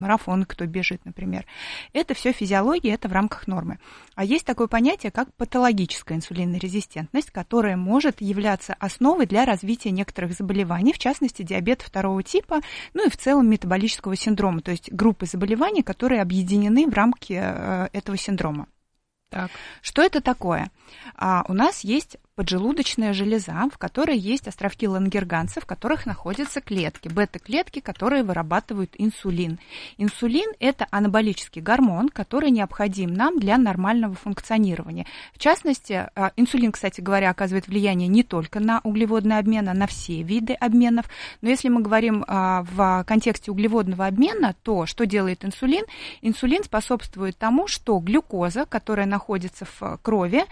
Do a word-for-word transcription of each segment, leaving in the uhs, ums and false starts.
марафон, кто бежит, например. Это все физиология, это в рамках нормы. А есть такое понятие, как патологическая инсулинорезистентность, которая может являться основой для развития некоторых заболеваний, в частности, диабета второго типа, ну и в целом метаболического синдрома, то есть группы заболеваний, которые объединены в рамки этого синдрома. Так. Что это такое? А, у нас есть поджелудочная железа, в которой есть островки лангерганса, в которых находятся клетки, бета-клетки, которые вырабатывают инсулин. Инсулин – это анаболический гормон, который необходим нам для нормального функционирования. В частности, инсулин, кстати говоря, оказывает влияние не только на углеводный обмен, а на все виды обменов. Но если мы говорим в контексте углеводного обмена, то что делает инсулин? Инсулин способствует тому, что глюкоза, которая находится в крови,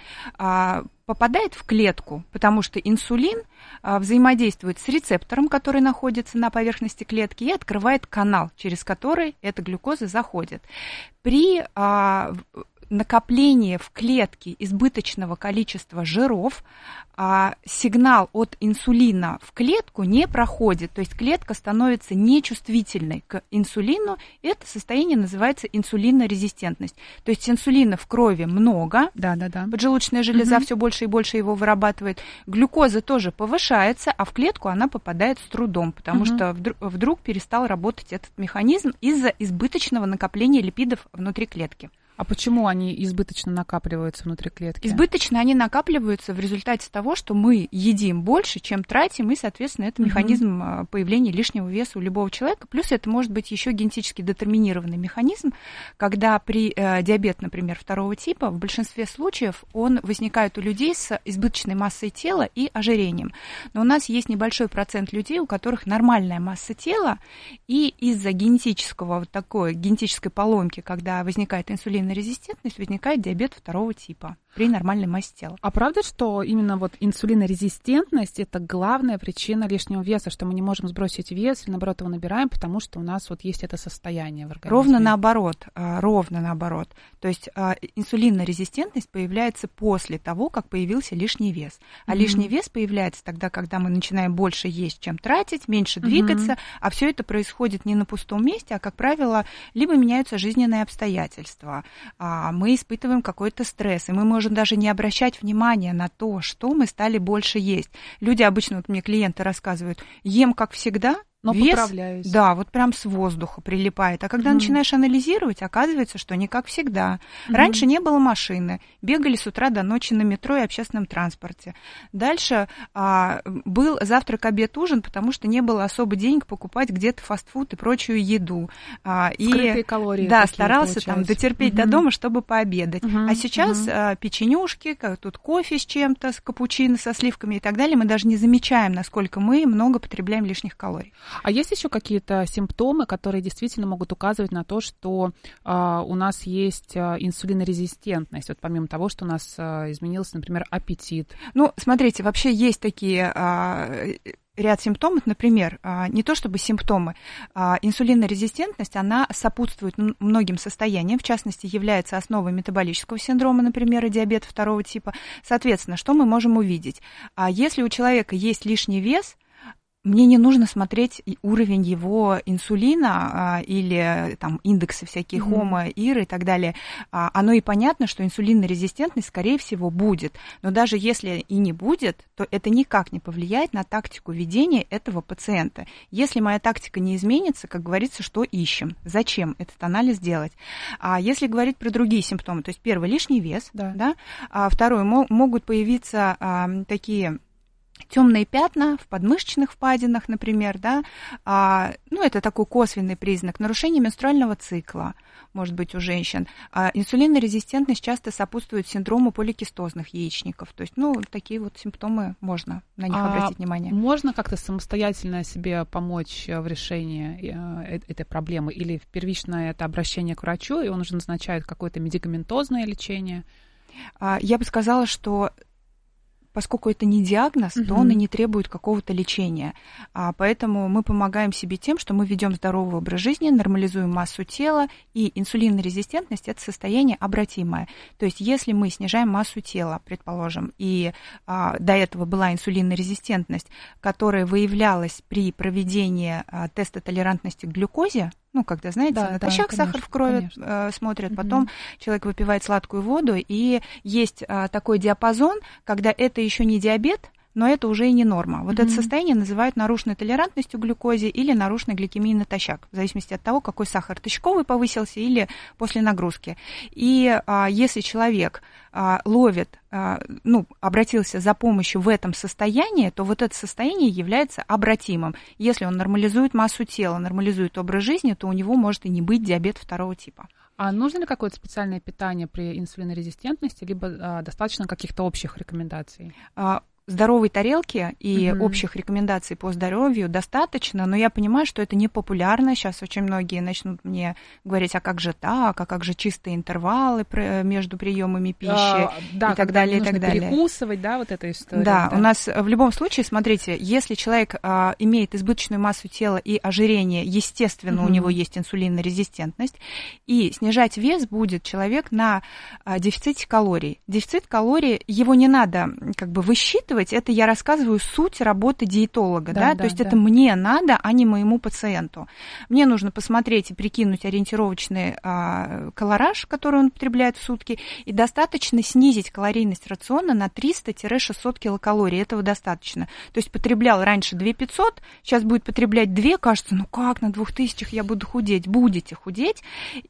попадает в клетку, потому что инсулин а, взаимодействует с рецептором, который находится на поверхности клетки, и открывает канал, через который эта глюкоза заходит. При а, накоплении в клетке избыточного количества жиров а, сигнал от инсулина в клетку не проходит, то есть клетка становится нечувствительной к инсулину, это состояние называется инсулинорезистентность. То есть инсулина в крови много, да, да, да. Поджелудочная железа угу. все больше и больше его вырабатывает, глюкоза тоже повышается, а в клетку она попадает с трудом, потому угу. что вдруг, вдруг перестал работать этот механизм из-за избыточного накопления липидов внутри клетки. А почему они избыточно накапливаются внутри клетки? Избыточно они накапливаются в результате того, что мы едим больше, чем тратим, и, соответственно, это механизм uh-huh. появления лишнего веса у любого человека. Плюс это может быть еще генетически детерминированный механизм, когда при э, диабете, например, второго типа, в большинстве случаев он возникает у людей с избыточной массой тела и ожирением. Но у нас есть небольшой процент людей, у которых нормальная масса тела, и из-за генетического вот такой генетической поломки, когда возникает инсулин, резистентность, возникает диабет второго типа при нормальной массе тела. А правда, что именно вот инсулинорезистентность – это главная причина лишнего веса, что мы не можем сбросить вес или, наоборот, его набираем, потому что у нас вот есть это состояние в организме? Ровно наоборот, ровно наоборот. То есть инсулинорезистентность появляется после того, как появился лишний вес. А mm-hmm. лишний вес появляется тогда, когда мы начинаем больше есть, чем тратить, меньше двигаться, mm-hmm. а все это происходит не на пустом месте, а, как правило, либо меняются жизненные обстоятельства, мы испытываем какой-то стресс, и мы можем даже не обращать внимания на то, что мы стали больше есть. Люди обычно, вот мне клиенты рассказывают, ем как всегда, но вес, поправляюсь. Да, вот прям с воздуха прилипает. А когда mm-hmm. начинаешь анализировать, оказывается, что не как всегда. Mm-hmm. Раньше не было машины, бегали с утра до ночи на метро и общественном транспорте. Дальше а, был завтрак, обед, ужин, потому что не было особо денег покупать где-то фастфуд и прочую еду. А, Скрытые и, калории. Да, старался получаются. Там дотерпеть mm-hmm. до дома, чтобы пообедать. Mm-hmm. А сейчас mm-hmm. а, печенюшки, тут кофе с чем-то, с капучино, со сливками и так далее. Мы даже не замечаем, насколько мы много потребляем лишних калорий. А есть еще какие-то симптомы, которые действительно могут указывать на то, что э, у нас есть э, инсулинорезистентность, вот помимо того, что у нас э, изменился, например, аппетит? Ну, смотрите, вообще есть такие... Э, ряд симптомов, например, не то чтобы симптомы, инсулинорезистентность, она сопутствует многим состояниям, в частности, является основой метаболического синдрома, например, и диабета второго типа. Соответственно, что мы можем увидеть? Если у человека есть лишний вес, мне не нужно смотреть уровень его инсулина а, или там, индексы всякие mm-hmm. хомо, ир и так далее. А, оно и понятно, что инсулинорезистентность, скорее всего, будет. Но даже если и не будет, то это никак не повлияет на тактику ведения этого пациента. Если моя тактика не изменится, как говорится, что ищем? Зачем этот анализ делать? А если говорить про другие симптомы, то есть первый – лишний вес, да. Да? А второй – могут появиться а, такие... темные пятна в подмышечных впадинах, например, да, а, ну, это такой косвенный признак. Нарушение менструального цикла, может быть, у женщин. А, инсулинорезистентность часто сопутствует синдрому поликистозных яичников. То есть, ну, такие вот симптомы можно на них а обратить внимание. Можно как-то самостоятельно себе помочь в решении этой проблемы? Или первичное это обращение к врачу, и он уже назначает какое-то медикаментозное лечение? А, я бы сказала, что поскольку это не диагноз, uh-huh. то он и не требует какого-то лечения. А, поэтому мы помогаем себе тем, что мы ведем здоровый образ жизни, нормализуем массу тела, и инсулинорезистентность – это состояние обратимое. То есть если мы снижаем массу тела, предположим, и а, до этого была инсулинорезистентность, которая выявлялась при проведении а, теста толерантности к глюкозе, Ну, когда, знаете, да, натощак да, конечно, сахар в крови э, смотрят, угу. потом человек выпивает сладкую воду, и есть э, такой диапазон, когда это еще не диабет, но это уже и не норма. Вот mm-hmm. это состояние называют нарушенной толерантностью к глюкозе или нарушенной гликемией натощак, в зависимости от того, какой сахар точковый повысился или после нагрузки. И а, если человек а, ловит, а, ну, обратился за помощью в этом состоянии, то вот это состояние является обратимым. Если он нормализует массу тела, нормализует образ жизни, то у него может и не быть диабета второго типа. А нужно ли какое-то специальное питание при инсулинорезистентности, либо а, достаточно каких-то общих рекомендаций? А, здоровой тарелки и mm-hmm. общих рекомендаций по здоровью достаточно, но я понимаю, что это не популярно. Сейчас очень многие начнут мне говорить, а как же так, а как же чистые интервалы между приемами пищи а, да, и так далее, и так далее. Перекусывать, да, вот эта история. Да, да, у нас в любом случае, смотрите, если человек а, имеет избыточную массу тела и ожирение, естественно, mm-hmm. у него есть инсулинорезистентность, и снижать вес будет человек на а, дефиците калорий. Дефицит калорий, его не надо как бы высчитывать, это я рассказываю суть работы диетолога, да, да? да то есть да. это мне надо, а не моему пациенту. Мне нужно посмотреть и прикинуть ориентировочный а, калораж, который он употребляет в сутки, и достаточно снизить калорийность рациона на триста-шестьсот килокалорий, этого достаточно. То есть потреблял раньше две тысячи пятьсот, сейчас будет потреблять две, кажется, ну как, на двух тысячах я буду худеть, будете худеть,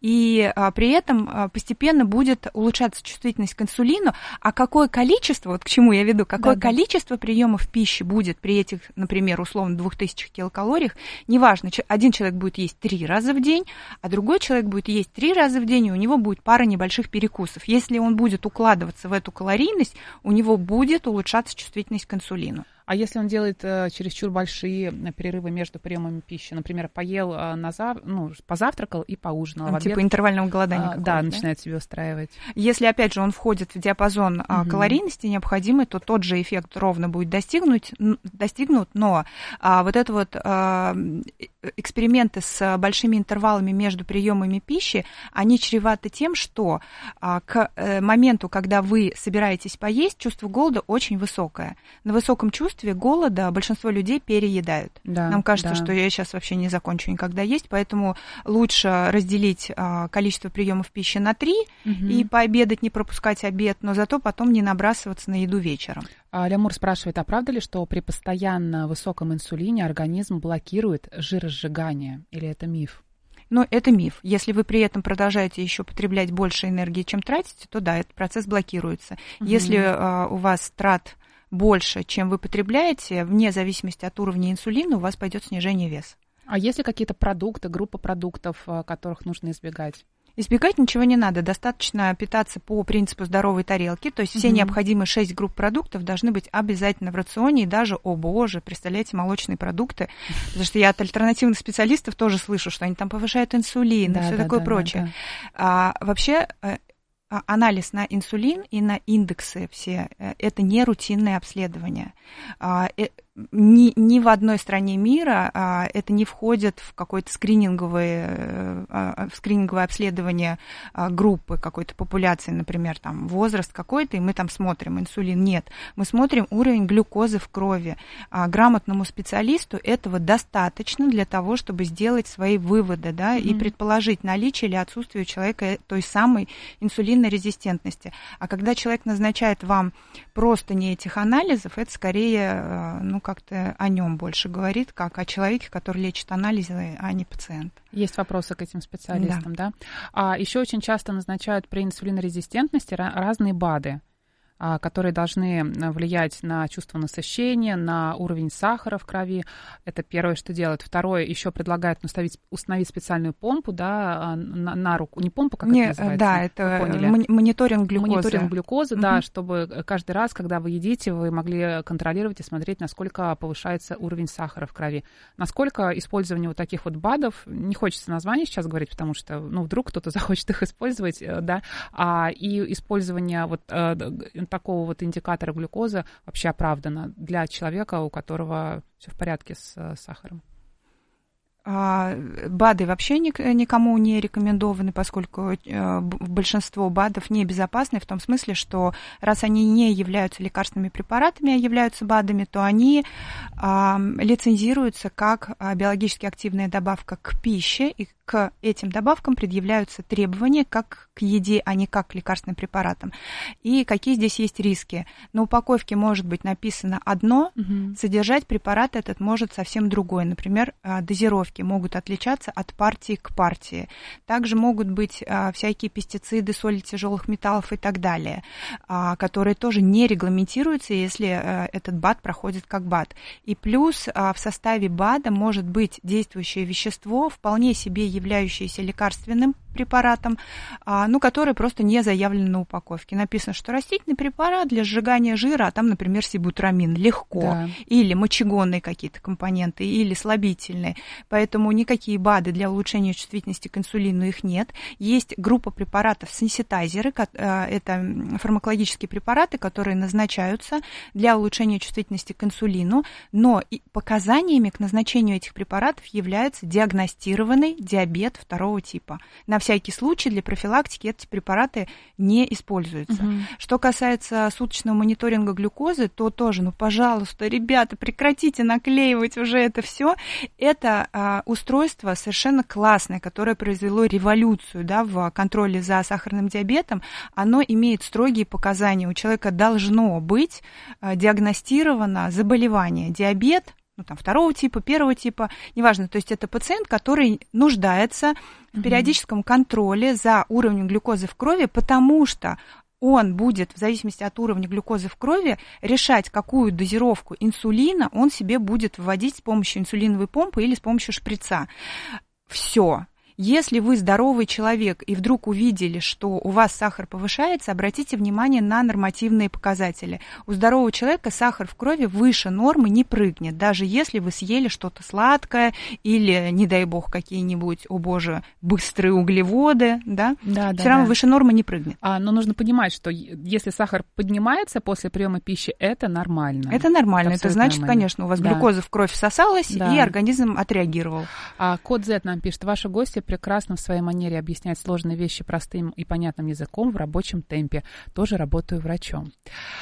и а, при этом а, постепенно будет улучшаться чувствительность к инсулину, а какое количество, вот к чему я веду, какое да, количество Количество приемов пищи будет при этих, например, условно двух тысячах килокалориях, неважно, один человек будет есть три раза в день, а другой человек будет есть три раза в день, и у него будет пара небольших перекусов. Если он будет укладываться в эту калорийность, у него будет улучшаться чувствительность к инсулину. А если он делает э, чересчур большие перерывы между приемами пищи, например, поел, э, на зав... ну, позавтракал и поужинал, а, в обед, типа интервального голодания. А, да, да, начинает себе устраивать. Если, опять же, он входит в диапазон угу. калорийности необходимый, то тот же эффект ровно будет достигнуть, достигнут, но а, вот это вот а, эксперименты с большими интервалами между приемами пищи, они чреваты тем, что а, к а, моменту, когда вы собираетесь поесть, чувство голода очень высокое. На высоком чувстве голода большинство людей переедают. Да, Нам кажется, да. что я сейчас вообще не закончу никогда есть, поэтому лучше разделить а, количество приемов пищи на три угу. и пообедать, не пропускать обед, но зато потом не набрасываться на еду вечером. А Лямур спрашивает, а правда ли, что при постоянно высоком инсулине организм блокирует жиросжигание, или это миф? Но это миф. Если вы при этом продолжаете еще потреблять больше энергии, чем тратите, то да, этот процесс блокируется. Угу. Если а, у вас трат больше, чем вы потребляете, вне зависимости от уровня инсулина, у вас пойдет снижение веса. А есть ли какие-то продукты, группа продуктов, которых нужно избегать? Избегать ничего не надо, достаточно питаться по принципу здоровой тарелки, то есть все mm-hmm. необходимые шесть групп продуктов должны быть обязательно в рационе, и даже, о боже, представляете, молочные продукты, потому что я от альтернативных специалистов тоже слышу, что они там повышают инсулин да, и все да, такое да, прочее. Да, да. А, вообще анализ на инсулин и на индексы все – это не рутинное обследование. Ни, ни в одной стране мира а, это не входит в какое-то скрининговое, а, в скрининговое обследование а, группы какой-то популяции, например, там, возраст какой-то, и мы там смотрим инсулин. Нет, мы смотрим уровень глюкозы в крови. А, грамотному специалисту этого достаточно для того, чтобы сделать свои выводы, да, mm-hmm. и предположить наличие или отсутствие у человека той самой инсулинорезистентности. А когда человек назначает вам просто не этих анализов, это скорее, ну, как-то о нем больше говорит, как о человеке, который лечит анализы, а не пациент. Есть вопросы к этим специалистам, да? да? А еще очень часто назначают при инсулинорезистентности разные БАДы, которые должны влиять на чувство насыщения, на уровень сахара в крови. Это первое, что делают. Второе, еще предлагают установить, установить специальную помпу, да, на, на руку. Не помпу, как не, это называется? Да, это мониторинг глюкозы. Мониторинг глюкозы, угу. да, чтобы каждый раз, когда вы едите, вы могли контролировать и смотреть, насколько повышается уровень сахара в крови. Насколько использование вот таких вот БАДов, не хочется название сейчас говорить, потому что, ну, вдруг кто-то захочет их использовать, да, а, и использование вот такого вот индикатора глюкозы вообще оправдано для человека, у которого все в порядке с сахаром? БАДы вообще никому не рекомендованы, поскольку большинство БАДов небезопасны в том смысле, что раз они не являются лекарственными препаратами, а являются БАДами, то они лицензируются как биологически активная добавка к пище и к этим добавкам предъявляются требования как к еде, а не как к лекарственным препаратам. И какие здесь есть риски? На упаковке может быть написано одно, угу. содержать препарат этот может совсем другое. Например, дозировки могут отличаться от партии к партии. Также могут быть всякие пестициды, соли тяжелых металлов и так далее, которые тоже не регламентируются, если этот БАД проходит как БАД. И плюс в составе БАДа может быть действующее вещество, вполне себе являющееся лекарственным препаратом, ну, который просто не заявлен на упаковке. Написано, что растительный препарат для сжигания жира, а там, например, сибутрамин, легко. Да. Или мочегонные какие-то компоненты, или слабительные. Поэтому никакие БАДы для улучшения чувствительности к инсулину их нет. Есть группа препаратов сенситайзеры, это фармакологические препараты, которые назначаются для улучшения чувствительности к инсулину, но и показаниями к назначению этих препаратов является диагностированный диабет второго типа. На всякий случай для профилактики эти препараты не используются. Угу. Что касается суточного мониторинга глюкозы, то тоже, ну, пожалуйста, ребята, прекратите наклеивать уже это все. Это а, устройство совершенно классное, которое произвело революцию, да, в контроле за сахарным диабетом. Оно имеет строгие показания. У человека должно быть а, диагностировано заболевание, диабет, ну, там, второго типа, первого типа, неважно. То есть это пациент, который нуждается в периодическом контроле за уровнем глюкозы в крови, потому что он будет, в зависимости от уровня глюкозы в крови, решать, какую дозировку инсулина он себе будет вводить с помощью инсулиновой помпы или с помощью шприца. Все. Если вы здоровый человек и вдруг увидели, что у вас сахар повышается, обратите внимание на нормативные показатели. У здорового человека сахар в крови выше нормы не прыгнет, даже если вы съели что-то сладкое или, не дай бог, какие-нибудь, о боже, быстрые углеводы, да? Да, все да, равно да. выше нормы не прыгнет. А, но нужно понимать, что если сахар поднимается после приема пищи, это нормально. Это нормально. Это, это значит, нормально. Конечно, у вас да. глюкоза в кровь всосалась, да. и организм отреагировал. А Код Z нам пишет: ваши гости прекрасно в своей манере объяснять сложные вещи простым и понятным языком в рабочем темпе. Тоже работаю врачом.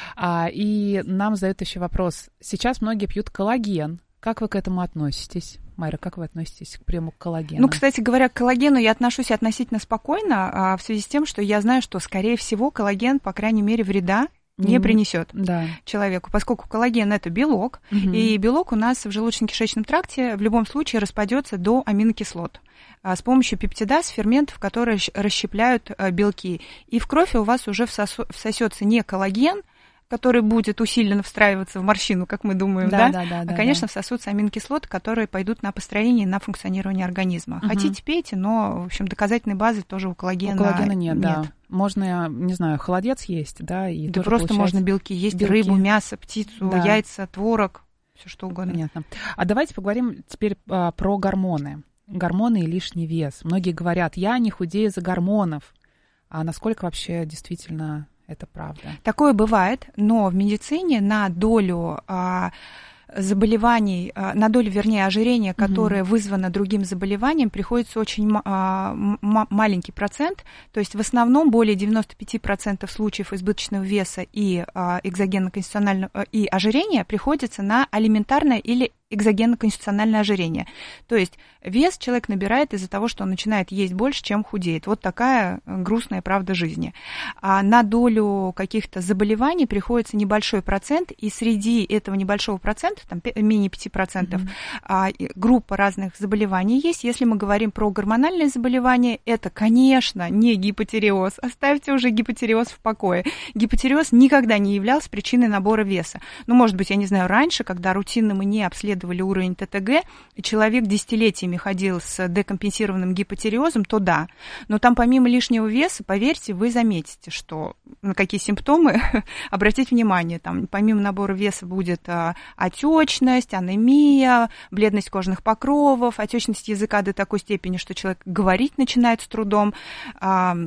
А, и нам задают еще вопрос. Сейчас многие пьют коллаген. Как вы к этому относитесь? Майра, как вы относитесь к приему коллагена? Ну, кстати говоря, к коллагену я отношусь относительно спокойно, а, в связи с тем, что я знаю, что, скорее всего, коллаген, по крайней мере, вреда не принесет да. человеку, поскольку коллаген – это белок, угу. и белок у нас в желудочно-кишечном тракте в любом случае распадется до аминокислот с помощью пептидаз, ферментов, которые расщепляют белки. И в кровь у вас уже всосется не коллаген, который будет усиленно встраиваться в морщину, как мы думаем, да, да? да, да а, да, конечно, да. всосутся аминокислоты, которые пойдут на построение и на функционирование организма. Угу. Хотите, пейте, но, в общем, доказательной базы тоже у коллагена, у коллагена нет. нет. Да. Можно, не знаю, холодец есть, да, и да просто можно белки есть, белки. Рыбу, мясо, птицу, да. яйца, творог, все что угодно. Понятно. А давайте поговорим теперь а, про гормоны. Гормоны и лишний вес. Многие говорят, я не худею из-за гормонов. А насколько вообще действительно это правда? Такое бывает, но в медицине на долю а, заболеваний, а, на долю, вернее, ожирения, которое угу. вызвано другим заболеванием, приходится очень а, м- маленький процент. То есть в основном более девяносто пять процентов случаев избыточного веса и а, экзогенно-конституционального и ожирения приходится на алиментарное или экзогенно-конституциональное ожирение. То есть вес человек набирает из-за того, что он начинает есть больше, чем худеет. Вот такая грустная правда жизни. А на долю каких-то заболеваний приходится небольшой процент, и среди этого небольшого процента, там менее пяти процентов, mm-hmm. группа разных заболеваний есть. Если мы говорим про гормональные заболевания, это, конечно, не гипотиреоз. Оставьте уже гипотиреоз в покое. Гипотиреоз никогда не являлся причиной набора веса. Ну, может быть, я не знаю, раньше, когда рутинно мы не обследовали уровень ТТГ, и человек десятилетиями ходил с декомпенсированным гипотиреозом, то да. Но там помимо лишнего веса, поверьте, вы заметите, что на какие симптомы обратить внимание. Там помимо набора веса будет а, отечность, анемия, бледность кожных покровов, отечность языка до такой степени, что человек говорить начинает с трудом, а,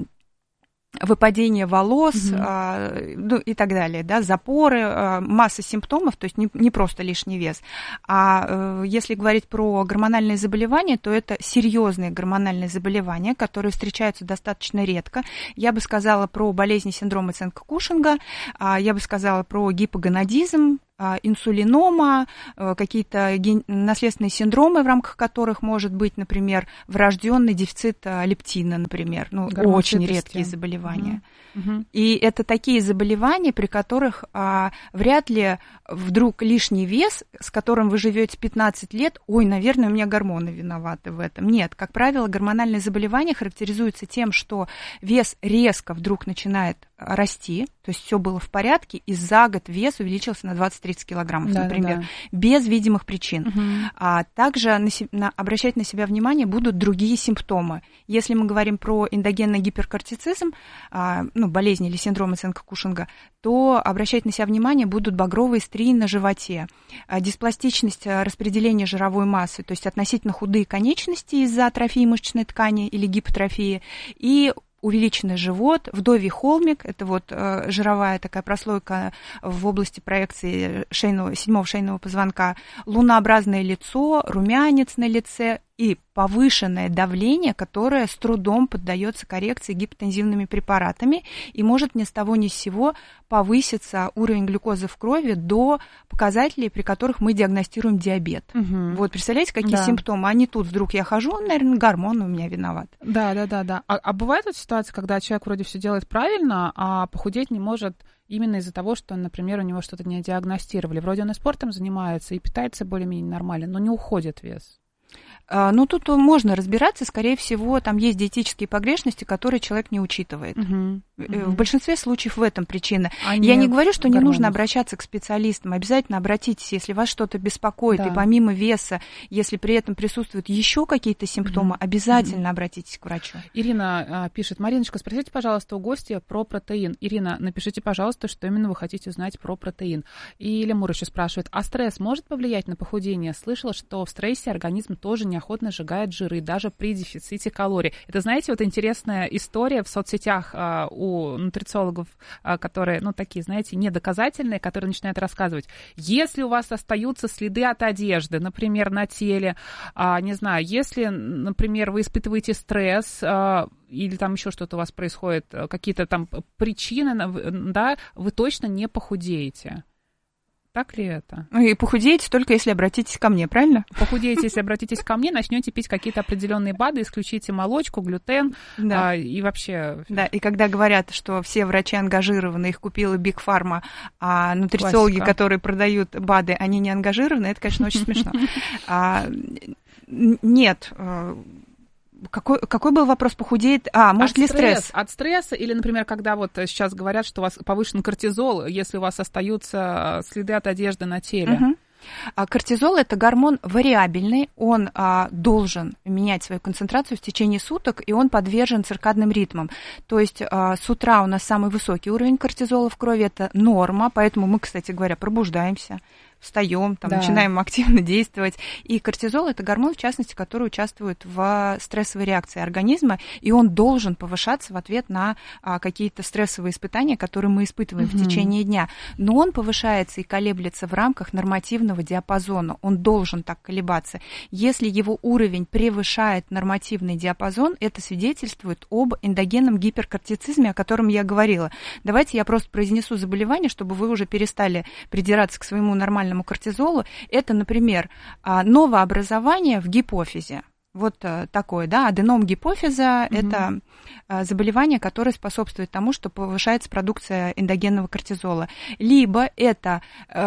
выпадение волос mm-hmm. а, ну, и так далее, да, запоры, а, масса симптомов, то есть не, не просто лишний вес. А а если говорить про гормональные заболевания, то это серьезные гормональные заболевания, которые встречаются достаточно редко. Я бы сказала про болезни синдрома Ценка-Кушинга, а, я бы сказала про гипогонадизм, инсулинома, какие-то наследственные синдромы, в рамках которых может быть, например, врожденный дефицит лептина, например, ну, очень редкие заболевания. Угу. И это такие заболевания, при которых а, вряд ли вдруг лишний вес, с которым вы живете пятнадцать лет, ой, наверное, у меня гормоны виноваты в этом. Нет, как правило, гормональные заболевания характеризуются тем, что вес резко вдруг начинает расти, то есть все было в порядке, и за год вес увеличился на двадцать-тридцать килограммов, да, например, да, да. без видимых причин. Угу. А также на, на, обращать на себя внимание будут другие симптомы. Если мы говорим про эндогенный гиперкортицизм, а, ну, болезнь или синдром оценка Кушинга, то обращать на себя внимание будут багровые стрии на животе, а, диспластичность распределения жировой массы, то есть относительно худые конечности из-за атрофии мышечной ткани или гипотрофии, и увеличенный живот, вдовий холмик, это вот э, жировая такая прослойка в области проекции шейного, седьмого шейного позвонка, лунообразное лицо, румянец на лице и повышенное давление, которое с трудом поддается коррекции гипотензивными препаратами и может ни с того ни с сего повыситься уровень глюкозы в крови до показателей, при которых мы диагностируем диабет. Угу. Вот, представляете, какие да. симптомы? А не тут вдруг я хожу, наверное, гормоны у меня виноваты. Да, да, да, да. А, а бывает вот ситуация, когда человек вроде все делает правильно, а похудеть не может именно из-за того, что, например, у него что-то не диагностировали. Вроде он и спортом занимается, и питается более-менее нормально, но не уходит вес. Ну, тут можно разбираться, скорее всего, там есть диетические погрешности, которые человек не учитывает. Uh-huh. Uh-huh. В большинстве случаев в этом причина. А Я не говорю, что гормонов. Не нужно обращаться к специалистам, обязательно обратитесь, если вас что-то беспокоит, да. и помимо веса, если при этом присутствуют еще какие-то симптомы, uh-huh. обязательно uh-huh. обратитесь к врачу. Ирина а, пишет: Мариночка, спросите, пожалуйста, у гостя про протеин. Ирина, напишите, пожалуйста, что именно вы хотите узнать про протеин. И Лемур еще спрашивает: а стресс может повлиять на похудение? Слышала, что в стрессе организм тоже не охотно сжигает жиры, даже при дефиците калорий. Это, знаете, вот интересная история в соцсетях а, у нутрициологов, а, которые, ну, такие, знаете, недоказательные, которые начинают рассказывать: если у вас остаются следы от одежды, например, на теле, а, не знаю, если, например, вы испытываете стресс, а, или там еще что-то у вас происходит, какие-то там причины, да, вы точно не похудеете. Так ли это? И похудеете только если обратитесь ко мне, правильно? Похудеете, если обратитесь ко мне, начнете пить какие-то определенные БАДы, исключите молочку, глютен, да. а, и вообще... Да, и когда говорят, что все врачи ангажированы, их купила Биг Фарма, а нутрициологи, Классика. Которые продают БАДы, они не ангажированы, это, конечно, очень смешно. Нет... Какой, какой был вопрос? Похудеет? А, может ли стресс? От стресса или, например, когда вот сейчас говорят, что у вас повышен кортизол, если у вас остаются следы от одежды на теле. Угу. Кортизол – это гормон вариабельный, он а, должен менять свою концентрацию в течение суток, и он подвержен циркадным ритмам. То есть а, с утра у нас самый высокий уровень кортизола в крови – это норма, поэтому мы, кстати говоря, пробуждаемся. Встаем, там, да. начинаем активно действовать. И кортизол – это гормон, в частности, который участвует в стрессовой реакции организма, и он должен повышаться в ответ на а, какие-то стрессовые испытания, которые мы испытываем угу. в течение дня. Но он повышается и колеблется в рамках нормативного диапазона. Он должен так колебаться. Если его уровень превышает нормативный диапазон, это свидетельствует об эндогенном гиперкортицизме, о котором я говорила. Давайте я просто произнесу заболевание, чтобы вы уже перестали придираться к своему нормальному кортизолу. Это, например, новообразование в гипофизе. Вот такое, да, аденом гипофиза mm-hmm. – это заболевание, которое способствует тому, что повышается продукция эндогенного кортизола. Либо это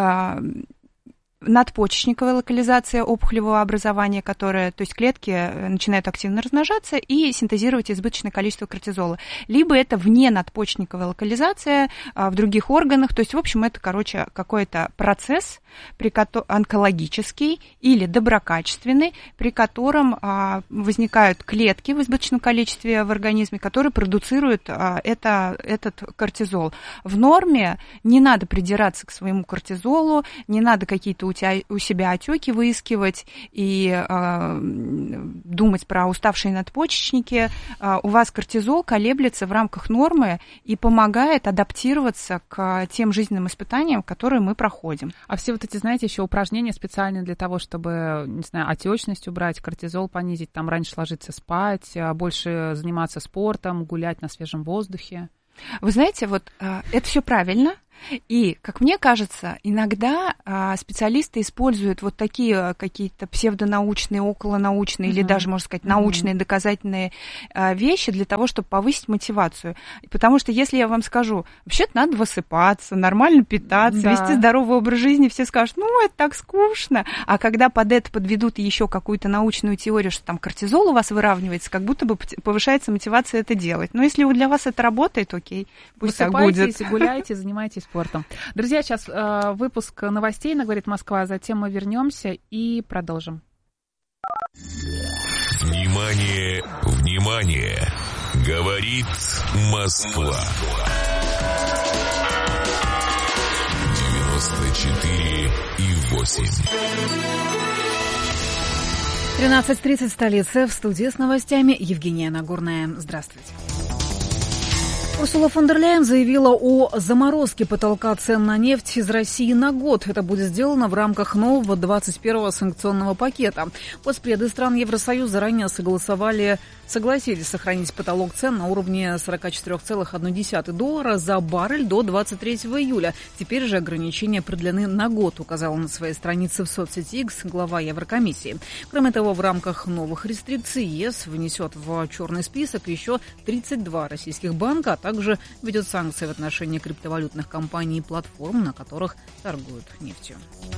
надпочечниковая локализация опухолевого образования, которая, то есть клетки начинают активно размножаться и синтезировать избыточное количество кортизола. Либо это вненадпочечниковая локализация а, в других органах. То есть, в общем, это, короче, какой-то процесс при ко- онкологический или доброкачественный, при котором а, возникают клетки в избыточном количестве в организме, которые продуцируют а, это, этот кортизол. В норме не надо придираться к своему кортизолу, не надо какие-то у, тебя, у себя отеки выискивать и э, думать про уставшие надпочечники. Э, у вас кортизол колеблется в рамках нормы и помогает адаптироваться к тем жизненным испытаниям, которые мы проходим. А все вот эти, знаете, еще упражнения специальные для того, чтобы, не знаю, отечность убрать, кортизол понизить, там раньше ложиться спать, больше заниматься спортом, гулять на свежем воздухе. Вы знаете, вот это все правильно, И, как мне кажется, иногда а, специалисты используют вот такие какие-то псевдонаучные, околонаучные uh-huh. или даже, можно сказать, научные uh-huh. доказательные а, вещи для того, чтобы повысить мотивацию. Потому что если я вам скажу, вообще-то надо высыпаться, нормально питаться, да. вести здоровый образ жизни, все скажут, ну, это так скучно. А когда под это подведут еще какую-то научную теорию, что там кортизол у вас выравнивается, как будто бы повышается мотивация это делать. Но если для вас это работает, окей, пусть так будет. Высыпайтесь, гуляйте, занимайтесь спортом. Друзья, сейчас э, выпуск новостей на «Говорит Москва», а затем мы вернемся и продолжим. Внимание, внимание! Говорит Москва. девяносто четыре и восемь. тринадцать тридцать в столице. В студии с новостями Евгения Нагорная. Здравствуйте. Урсула фон дер Ляйен заявила о заморозке потолка цен на нефть из России на год. Это будет сделано в рамках нового двадцать первого санкционного пакета. Постпреды стран Евросоюза ранее согласовали, согласились сохранить потолок цен на уровне сорок четыре целых одна десятая доллара за баррель до двадцать третьего июля. Теперь же ограничения продлены на год, указала на своей странице в соцсети X глава Еврокомиссии. Кроме того, в рамках новых рестрикций ЕС внесет в черный список еще тридцать два российских банка, а также введет санкции в отношении криптовалютных компаний и платформ, на которых торгуют нефтью.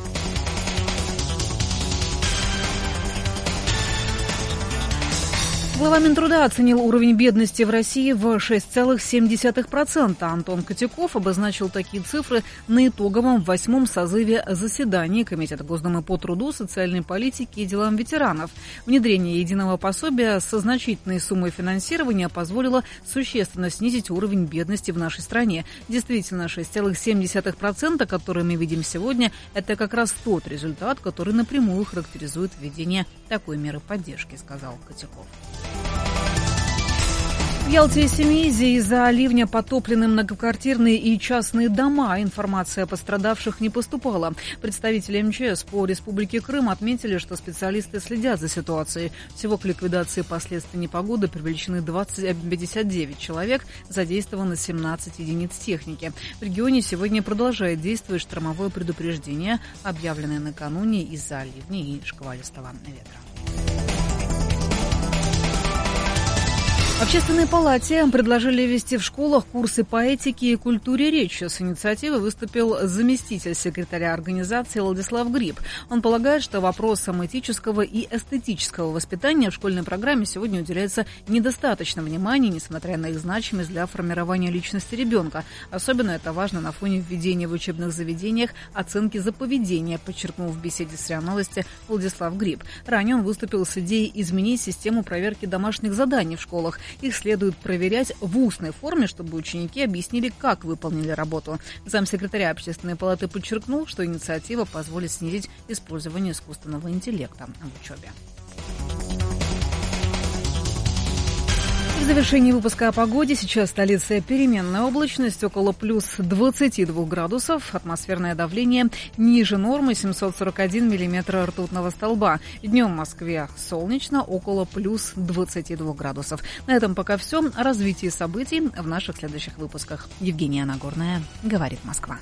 Глава Минтруда оценил уровень бедности в России в шесть целых семь десятых процента. Антон Котяков обозначил такие цифры на итоговом восьмом созыве заседания Комитета Госдумы по труду, социальной политике и делам ветеранов. Внедрение единого пособия со значительной суммой финансирования позволило существенно снизить уровень бедности в нашей стране. Действительно, шесть целых семь десятых процента, которые мы видим сегодня, это как раз тот результат, который напрямую характеризует введение такой меры поддержки, сказал Котяков. В Ялте и Семиизе из-за ливня потоплены многоквартирные и частные дома. Информация о пострадавших не поступала. Представители эм че эс по Республике Крым отметили, что специалисты следят за ситуацией. Всего к ликвидации последствий непогоды привлечены двадцать, пятьдесят девять человек, задействовано семнадцать единиц техники. В регионе сегодня продолжает действовать штормовое предупреждение, объявленное накануне из-за ливня и шквалистого ветра. В Общественной палате предложили ввести в школах курсы по этике и культуре речи. С инициативой выступил заместитель секретаря организации Владислав Гриб. Он полагает, что вопросам этического и эстетического воспитания в школьной программе сегодня уделяется недостаточно внимания, несмотря на их значимость для формирования личности ребенка. Особенно это важно на фоне введения в учебных заведениях оценки за поведение, подчеркнул в беседе с РИА Новости Владислав Гриб. Ранее он выступил с идеей изменить систему проверки домашних заданий в школах. Их следует проверять в устной форме, чтобы ученики объяснили, как выполнили работу. Замсекретаря Общественной палаты подчеркнул, что инициатива позволит снизить использование искусственного интеллекта в учебе. В завершении выпуска о погоде. Сейчас в столице переменная облачность, около плюс двадцати двух градусов. Атмосферное давление ниже нормы, семьсот сорок один миллиметр ртутного столба. Днем в Москве солнечно, около плюс двадцати двух градусов. На этом пока все. О развитии событий в наших следующих выпусках. Евгения Нагорная, говорит Москва.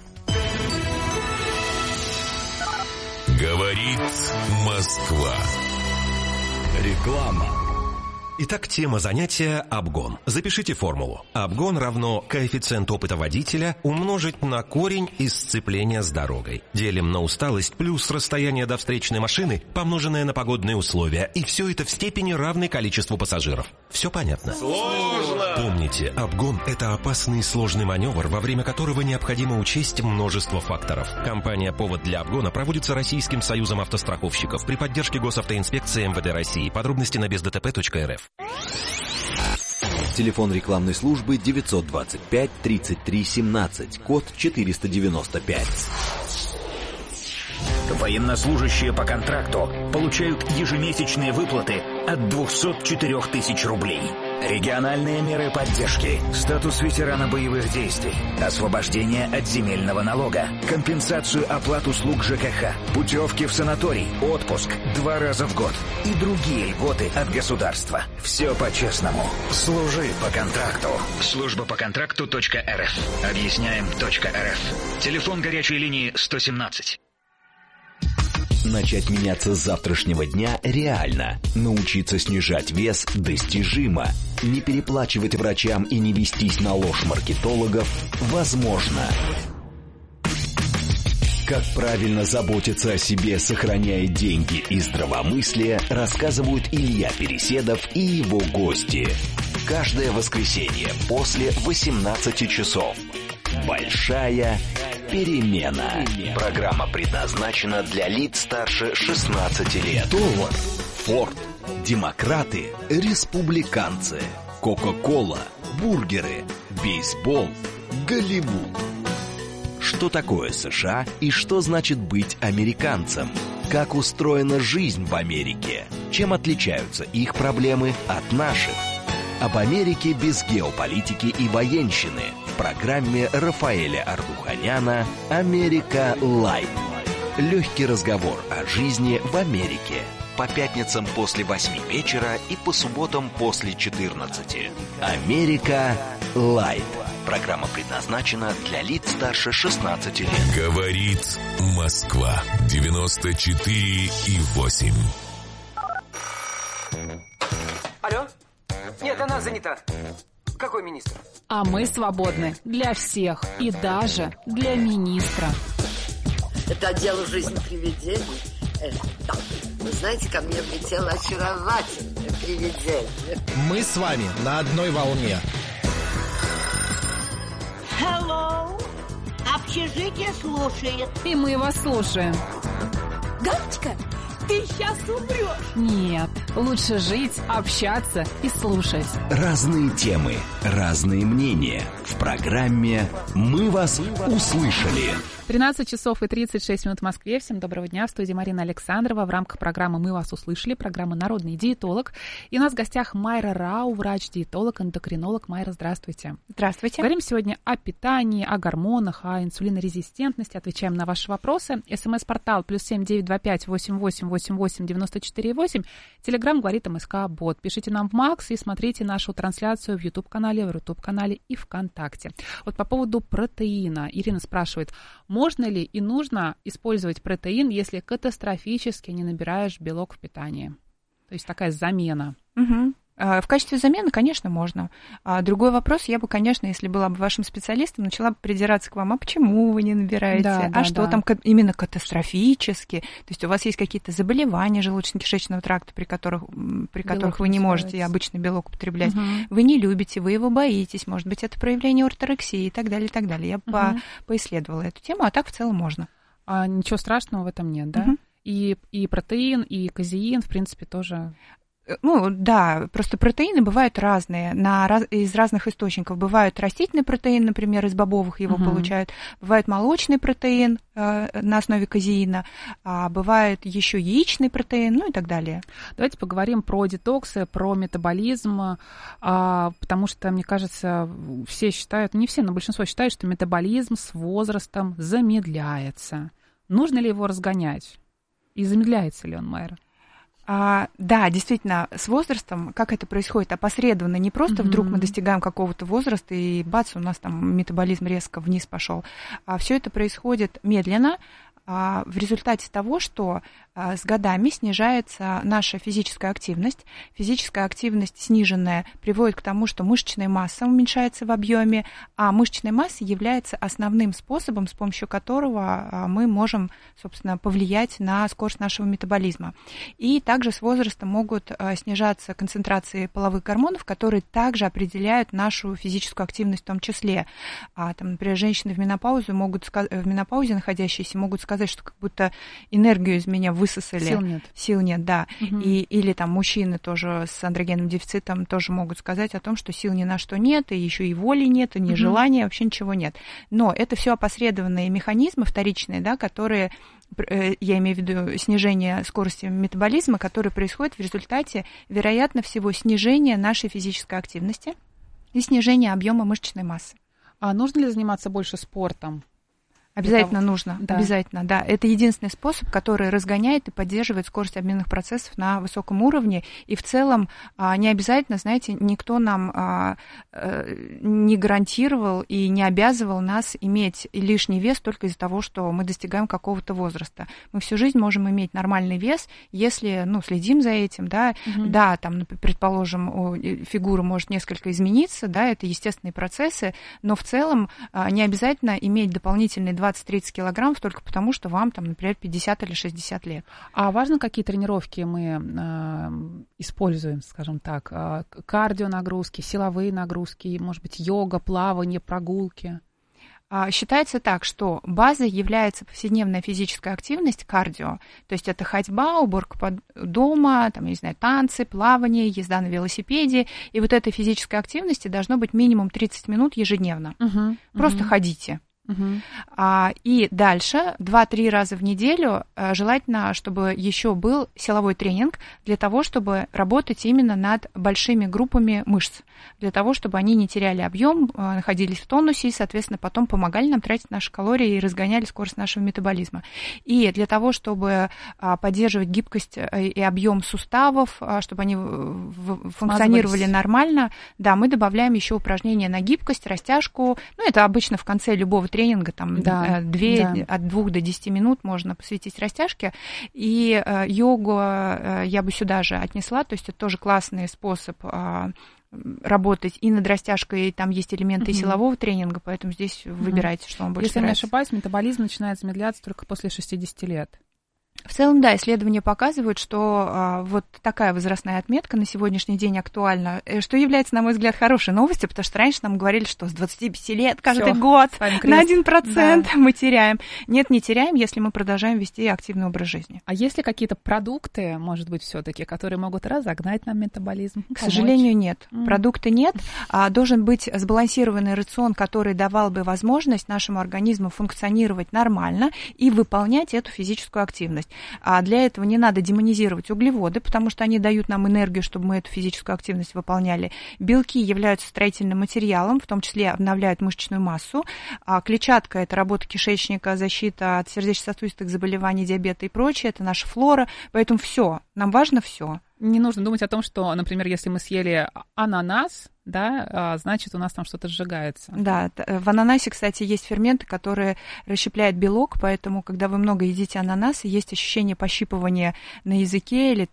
Говорит Москва. Реклама. Итак, тема занятия – обгон. Запишите формулу. Обгон равно коэффициент опыта водителя умножить на корень из сцепления с дорогой. Делим на усталость плюс расстояние до встречной машины, помноженное на погодные условия. И все это в степени равной количеству пассажиров. Все понятно? Сложно! Помните, обгон – это опасный и сложный маневр, во время которого необходимо учесть множество факторов. Компания «Повод для обгона» проводится Российским союзом автостраховщиков при поддержке Госавтоинспекции эм вэ дэ России. Подробности на без дэ тэ пэ точка эр эф. Телефон рекламной службы девятьсот двадцать пять тридцать три семнадцать, код четыреста девяносто пять. Военнослужащие по контракту получают ежемесячные выплаты от двухсот четырёх тысяч рублей. Региональные меры поддержки. Статус ветерана боевых действий. Освобождение от земельного налога. Компенсацию оплат услуг ЖКХ. Путевки в санаторий. Отпуск. Два раза в год. И другие льготы от государства. Все по-честному. Служи по контракту. Служба по контракту .рф. Объясняем .рф. Телефон горячей линии сто семнадцать. Начать меняться с завтрашнего дня реально. Научиться снижать вес достижимо. Не переплачивать врачам и не вестись на ложь маркетологов возможно. Как правильно заботиться о себе, сохраняя деньги и здравомыслие, рассказывают Илья Переседов и его гости. Каждое воскресенье после восемнадцати часов. Большая перемена. Программа предназначена для лиц старше шестнадцати лет. Доллар, Форд, демократы, республиканцы, Кока-кола, бургеры, бейсбол, Голливуд. Что такое США и что значит быть американцем? Как устроена жизнь в Америке? Чем отличаются их проблемы от наших? Об Америке без геополитики и военщины в программе Рафаэля Ардуханяна «Америка Лайт». Легкий разговор о жизни в Америке. По пятницам после восьми вечера и по субботам после четырнадцати. «Америка Лайт». Программа предназначена для лиц старше шестнадцати лет. Говорит Москва. девяносто четыре и восемь. Алло? Нет, она занята. Какой министр? А мы свободны для всех и даже для министра. Это отдел «Жизнь привидений». Э, да. Вы знаете, ко мне влетело очаровательное привидение. Мы с вами на одной волне. Hello. Общежитие слушает. И мы вас слушаем. Галочка, ты сейчас умрешь. Нет, лучше жить, общаться и слушать. Разные темы, разные мнения. В программе «Мы вас услышали». тринадцать часов и тридцать шесть минут в Москве. Всем доброго дня. В студии Марина Александрова. В рамках программы «Мы вас услышали». Программа «Народный диетолог». И у нас в гостях Майра Рау, врач-диетолог, эндокринолог. Майра, здравствуйте. Здравствуйте. Говорим сегодня о питании, о гормонах, о инсулинорезистентности. Отвечаем на ваши вопросы. СМС-портал плюс семь девять два пять восемь восемь восемь восемь девяносто четыре восемь. Телеграм говорит МСК Бот. Пишите нам в Макс и смотрите нашу трансляцию в YouTube-канале, в Рутуб-канале и ВКонтакте. Вот по поводу протеина. Ирина спрашивает, можно ли и нужно использовать протеин, если катастрофически не набираешь белок в питании? То есть такая замена. Угу. В качестве замены, конечно, можно. Другой вопрос, я бы, конечно, если была бы вашим специалистом, начала бы придираться к вам, а почему вы не набираете, да, а да, что да. там именно катастрофически, то есть у вас есть какие-то заболевания желудочно-кишечного тракта, при которых, при которых вы не можете обычный белок употреблять, угу. вы не любите, вы его боитесь, может быть, это проявление орторексии и так далее, и так далее. Я бы угу. по, поисследовала эту тему, а так в целом можно. А ничего страшного в этом нет, да? Угу. И, и протеин, и казеин, в принципе, тоже... Ну, да, просто протеины бывают разные, на, раз, из разных источников. Бывают растительный протеин, например, из бобовых его uh-huh. получают. Бывает молочный протеин э, на основе казеина, а бывает еще яичный протеин, ну и так далее. Давайте поговорим про детоксы, про метаболизм, а, потому что, мне кажется, все считают, не все, но большинство считают, что метаболизм с возрастом замедляется. Нужно ли его разгонять? И замедляется ли он, Майра? А, да, действительно, с возрастом, как это происходит, опосредованно, не просто mm-hmm. вдруг мы достигаем какого-то возраста и бац, у нас там метаболизм резко вниз пошел, а все это происходит медленно, а, в результате того, что а, с годами снижается наша физическая активность. Физическая активность сниженная приводит к тому, что мышечная масса уменьшается в объеме, а мышечная масса является основным способом, с помощью которого а, мы можем, собственно, повлиять на скорость нашего метаболизма. И также с возрастом могут а, снижаться концентрации половых гормонов, которые также определяют нашу физическую активность в том числе. А, там, например, женщины в менопаузе могут в менопаузе находящиеся могут сказать, что как будто энергию из меня высосали. Сил нет. Сил нет, да. Угу. И, или там мужчины тоже с андрогенным дефицитом тоже могут сказать о том, что сил ни на что нет, и еще и воли нет, и ни угу. желания, вообще ничего нет. Но это все опосредованные механизмы вторичные, да, которые я имею в виду снижение скорости метаболизма, которое происходит в результате, вероятно всего, снижения нашей физической активности и снижения объема мышечной массы. А нужно ли заниматься больше спортом? Обязательно того... нужно, да. обязательно, да. Это единственный способ, который разгоняет и поддерживает скорость обменных процессов на высоком уровне. И в целом не обязательно, знаете, никто нам не гарантировал и не обязывал нас иметь лишний вес только из-за того, что мы достигаем какого-то возраста. Мы всю жизнь можем иметь нормальный вес, если, ну, следим за этим, да. Угу. Да, там, предположим, фигура может несколько измениться, да, это естественные процессы, но в целом не обязательно иметь дополнительные двадцать-тридцать килограммов только потому, что вам, там, например, пятьдесят или шестьдесят лет. А важно, какие тренировки мы э, используем, скажем так? Э, кардионагрузки, силовые нагрузки, может быть, йога, плавание, прогулки? Считается так, что базой является повседневная физическая активность, кардио, то есть это ходьба, уборка дома, там, я не знаю, танцы, плавание, езда на велосипеде, и вот этой физической активности должно быть минимум тридцать минут ежедневно. Угу, Просто угу. ходите. Uh-huh. А, и дальше два-три раза в неделю а, желательно, чтобы еще был силовой тренинг для того, чтобы работать именно над большими группами мышц, для того, чтобы они не теряли объем, а, находились в тонусе и, соответственно, потом помогали нам тратить наши калории и разгоняли скорость нашего метаболизма. И для того, чтобы а, поддерживать гибкость и объем суставов, а, чтобы они в, функционировали нормально, да, мы добавляем еще упражнения на гибкость, растяжку. Ну, это обычно в конце любого тренинга, там, да, две, да. от двух до десяти минут можно посвятить растяжке. И э, йогу э, я бы сюда же отнесла, то есть это тоже классный способ э, работать и над растяжкой, и там есть элементы uh-huh. силового тренинга, поэтому здесь uh-huh. выбирайте, что вам больше Если нравится. Если не ошибаюсь, метаболизм начинает замедляться только после шестидесяти лет. В целом, да, исследования показывают, что а, вот такая возрастная отметка на сегодняшний день актуальна, что является, на мой взгляд, хорошей новостью, потому что раньше нам говорили, что с двадцати пяти лет каждый Всё, год на один процент да. мы теряем. Нет, не теряем, если мы продолжаем вести активный образ жизни. А есть ли какие-то продукты, может быть, все-таки, которые могут разогнать нам метаболизм? К помочь? Сожалению, нет. Mm. Продукты нет. А, должен быть сбалансированный рацион, который давал бы возможность нашему организму функционировать нормально и выполнять эту физическую активность. А для этого не надо демонизировать углеводы, потому что они дают нам энергию, чтобы мы эту физическую активность выполняли. Белки являются строительным материалом, в том числе обновляют мышечную массу. А клетчатка – это работа кишечника, защита от сердечно-сосудистых заболеваний, диабета и прочее. Это наша флора. Поэтому все. Нам важно все. Не нужно думать о том, что, например, если мы съели ананас, да, значит, у нас там что-то сжигается. Да, в ананасе, кстати, есть ферменты, которые расщепляют белок, поэтому, когда вы много едите ананаса, есть ощущение пощипывания на языке или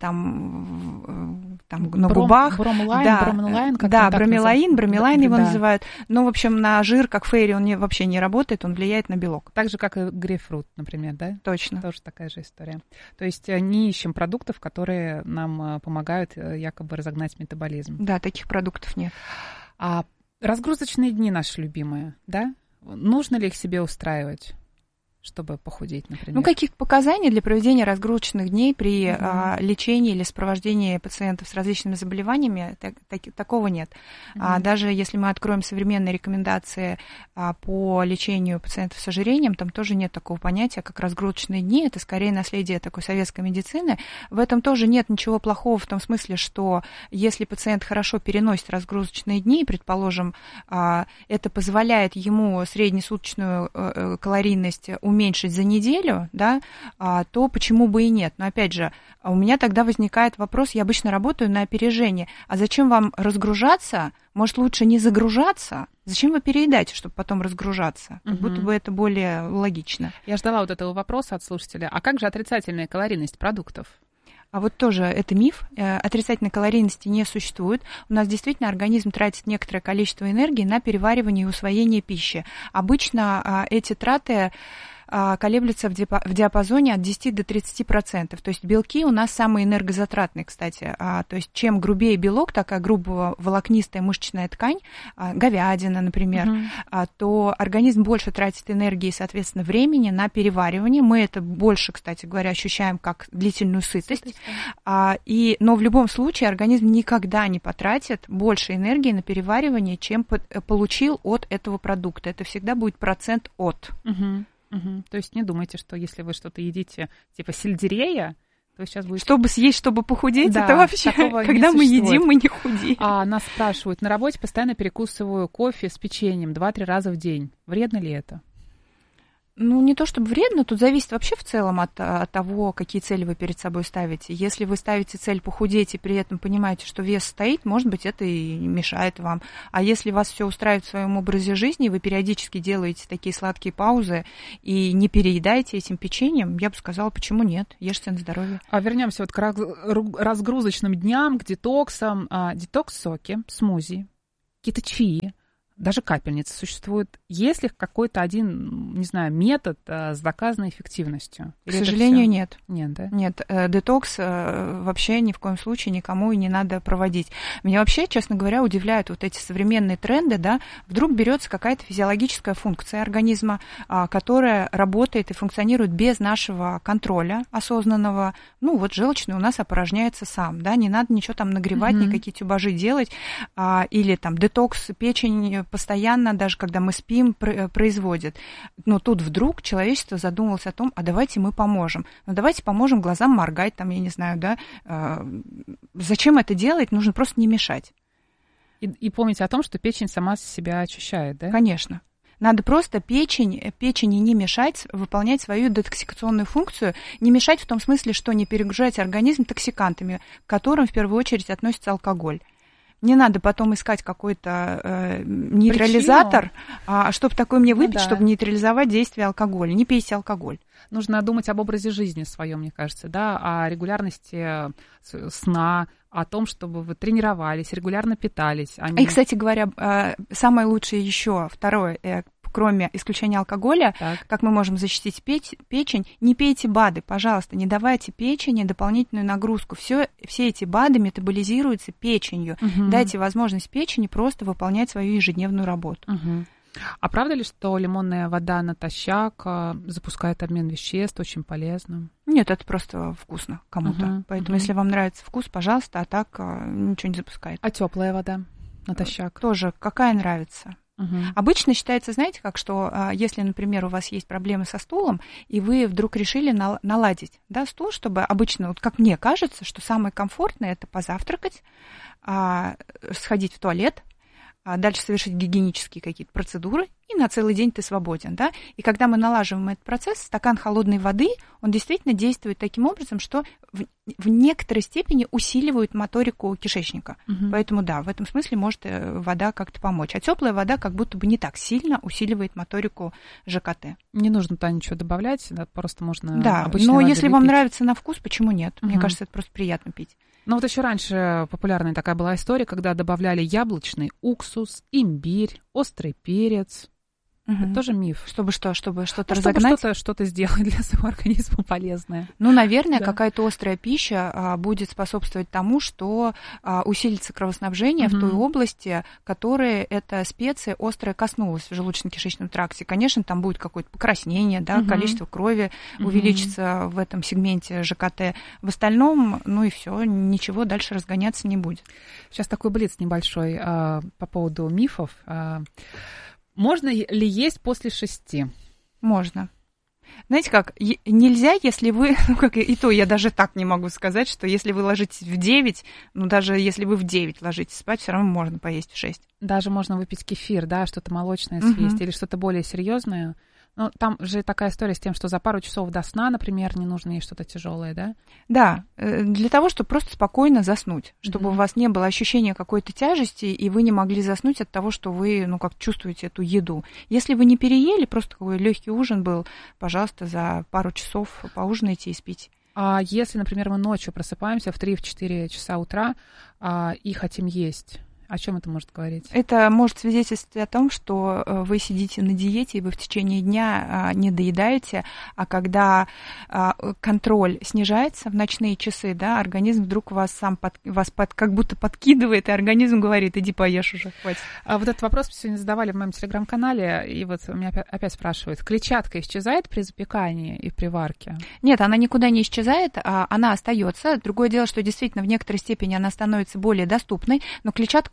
там, там на Бром, губах. Бромелайн, да, бромелайн, как да, бромелаин, бромелайн да, его да. называют. Но, в общем, на жир, как фейри, он не, вообще не работает, он влияет на белок. Так же, как и грейпфрут, например, да? Точно. Тоже такая же история. То есть не ищем продуктов, которые нам помогают якобы разогнать метаболизм. Да, таких продуктов нет. А разгрузочные дни наши любимые, да? Нужно ли их себе устраивать, чтобы похудеть, например? Ну, каких показаний для проведения разгрузочных дней при mm-hmm. а, лечении или сопровождении пациентов с различными заболеваниями, так, так, такого нет. Mm-hmm. А, даже если мы откроем современные рекомендации а, по лечению пациентов с ожирением, там тоже нет такого понятия, как разгрузочные дни. Это скорее наследие такой советской медицины. В этом тоже нет ничего плохого в том смысле, что если пациент хорошо переносит разгрузочные дни, предположим, а, это позволяет ему среднесуточную а, калорийность уменьшить за неделю, да, то почему бы и нет? Но опять же, у меня тогда возникает вопрос, я обычно работаю на опережение, а зачем вам разгружаться? Может, лучше не загружаться? Зачем вы переедаете, чтобы потом разгружаться? Как угу. будто бы это более логично. Я ждала вот этого вопроса от слушателя. А как же отрицательная калорийность продуктов? А вот тоже это миф. Отрицательной калорийности не существует. У нас действительно организм тратит некоторое количество энергии на переваривание и усвоение пищи. Обычно эти траты колеблется в диапазоне от десяти до тридцати процентов. То есть белки у нас самые энергозатратные, кстати. То есть чем грубее белок, такая грубая волокнистая мышечная ткань, говядина, например, uh-huh. то организм больше тратит энергии, соответственно, времени на переваривание. Мы это больше, кстати говоря, ощущаем как длительную сытость. Сытость да. И, но в любом случае организм никогда не потратит больше энергии на переваривание, чем получил от этого продукта. Это всегда будет процент от. Uh-huh. Угу. То есть не думайте, что если вы что-то едите типа сельдерея, то сейчас будет... Чтобы съесть, чтобы похудеть, да, это вообще, когда мы едим, мы не худеем. А нас спрашивают, на работе постоянно перекусываю кофе с печеньем два-три раза в день. Вредно ли это? Ну, не то чтобы вредно, тут зависит вообще в целом от, от того, какие цели вы перед собой ставите. Если вы ставите цель похудеть и при этом понимаете, что вес стоит, может быть, это и мешает вам. А если вас все устраивает в своем образе жизни, вы периодически делаете такие сладкие паузы и не переедаете этим печеньем, я бы сказала, почему нет? Ешьте на здоровье. А вернемся вот к разгрузочным дням, к детоксам. Детокс-соки, смузи, какие-то чаи. Даже капельницы существуют. Есть ли какой-то один, не знаю, метод а, с доказанной эффективностью? К сожалению, нет. Нет, да? Нет, э, детокс э, вообще ни в коем случае никому и не надо проводить. Меня вообще, честно говоря, удивляют вот эти современные тренды, да, вдруг берется какая-то физиологическая функция организма, а, которая работает и функционирует без нашего контроля осознанного. Ну, вот желчный у нас опорожняется сам, да, не надо ничего там нагревать, mm-hmm. никакие тюбажи делать, а, или там детокс печень постоянно, даже когда мы спим, производит. Но тут вдруг человечество задумалось о том, а давайте мы поможем. Ну, давайте поможем глазам моргать, там, я не знаю, да. Зачем это делать? Нужно просто не мешать. И, и помните о том, что печень сама себя очищает, да? Конечно. Надо просто печень, печени не мешать выполнять свою детоксикационную функцию, не мешать в том смысле, что не перегружать организм токсикантами, к которым в первую очередь относится алкоголь. Не надо потом искать какой-то э, нейтрализатор, а, чтобы такой мне выпить, ну, да. чтобы нейтрализовать действие алкоголя. Не пейте алкоголь. Нужно думать об образе жизни своем, мне кажется, да, о регулярности сна, о том, чтобы вы тренировались, регулярно питались. А не... И, кстати говоря, самое лучшее еще, второе, кроме исключения алкоголя, так. как мы можем защитить печень, не пейте БАДы, пожалуйста, не давайте печени дополнительную нагрузку. Все, все эти БАДы метаболизируются печенью. Угу. Дайте возможность печени просто выполнять свою ежедневную работу. Угу. А правда ли, что лимонная вода натощак запускает обмен веществ, очень полезно? Нет, это просто вкусно кому-то. Uh-huh, Поэтому, uh-huh. если вам нравится вкус, пожалуйста, а так ничего не запускает. А теплая вода натощак? Тоже какая нравится. Uh-huh. Обычно считается, знаете, как, что если, например, у вас есть проблемы со стулом, и вы вдруг решили наладить, да, стул, чтобы обычно, вот как мне кажется, что самое комфортное – это позавтракать, сходить в туалет, дальше совершить гигиенические какие-то процедуры, и на целый день ты свободен, да. И когда мы налаживаем этот процесс, стакан холодной воды, он действительно действует таким образом, что в, в некоторой степени усиливает моторику кишечника. Угу. Поэтому, да, в этом смысле может вода как-то помочь. А теплая вода как будто бы не так сильно усиливает моторику ЖКТ. Не нужно туда ничего добавлять, да, просто можно... Да, но если вам нравится на вкус, почему нет? Угу. Мне кажется, это просто приятно пить. Ну вот еще раньше популярная такая была история, когда добавляли яблочный уксус, имбирь, острый перец. Угу. Это тоже миф. Чтобы что? Чтобы что-то ну, разогнать? Чтобы что-то, что-то сделать для своего организма полезное. Ну, наверное, да. какая-то острая пища а, будет способствовать тому, что а, усилится кровоснабжение угу. в той области, которой эта специя острая коснулась в желудочно-кишечном тракте. Конечно, там будет какое-то покраснение, да, угу. количество крови угу. увеличится в этом сегменте ЖКТ. В остальном, ну и все, ничего дальше разгоняться не будет. Сейчас такой блиц небольшой а, по поводу мифов. А, Можно ли есть после шести? Можно. Знаете как, нельзя, если вы, ну как и то, я даже так не могу сказать, что если вы ложитесь в девять, ну даже если вы в девять ложитесь спать, все равно можно поесть в шесть. Даже можно выпить кефир, да, что-то молочное съесть угу. или что-то более серьезное. Ну, там же такая история с тем, что за пару часов до сна, например, не нужно есть что-то тяжелое, да? Да, для того, чтобы просто спокойно заснуть, чтобы mm-hmm. у вас не было ощущения какой-то тяжести, и вы не могли заснуть от того, что вы, ну, как чувствуете эту еду. Если вы не переели, просто такой легкий ужин был, пожалуйста, за пару часов поужинайте и спите. А если, например, мы ночью просыпаемся в три-четыре часа утра а, и хотим есть... О чем это может говорить? Это может свидетельствовать о том, что вы сидите на диете, и вы в течение дня не доедаете, а когда контроль снижается в ночные часы, да, организм вдруг вас сам под, вас под, как будто подкидывает, и организм говорит: иди поешь уже, хватит. А вот этот вопрос сегодня задавали в моем телеграм-канале, и вот меня опять, опять спрашивают, клетчатка исчезает при запекании и при варке? Нет, она никуда не исчезает, она остается. Другое дело, что действительно в некоторой степени она становится более доступной, но клетчатку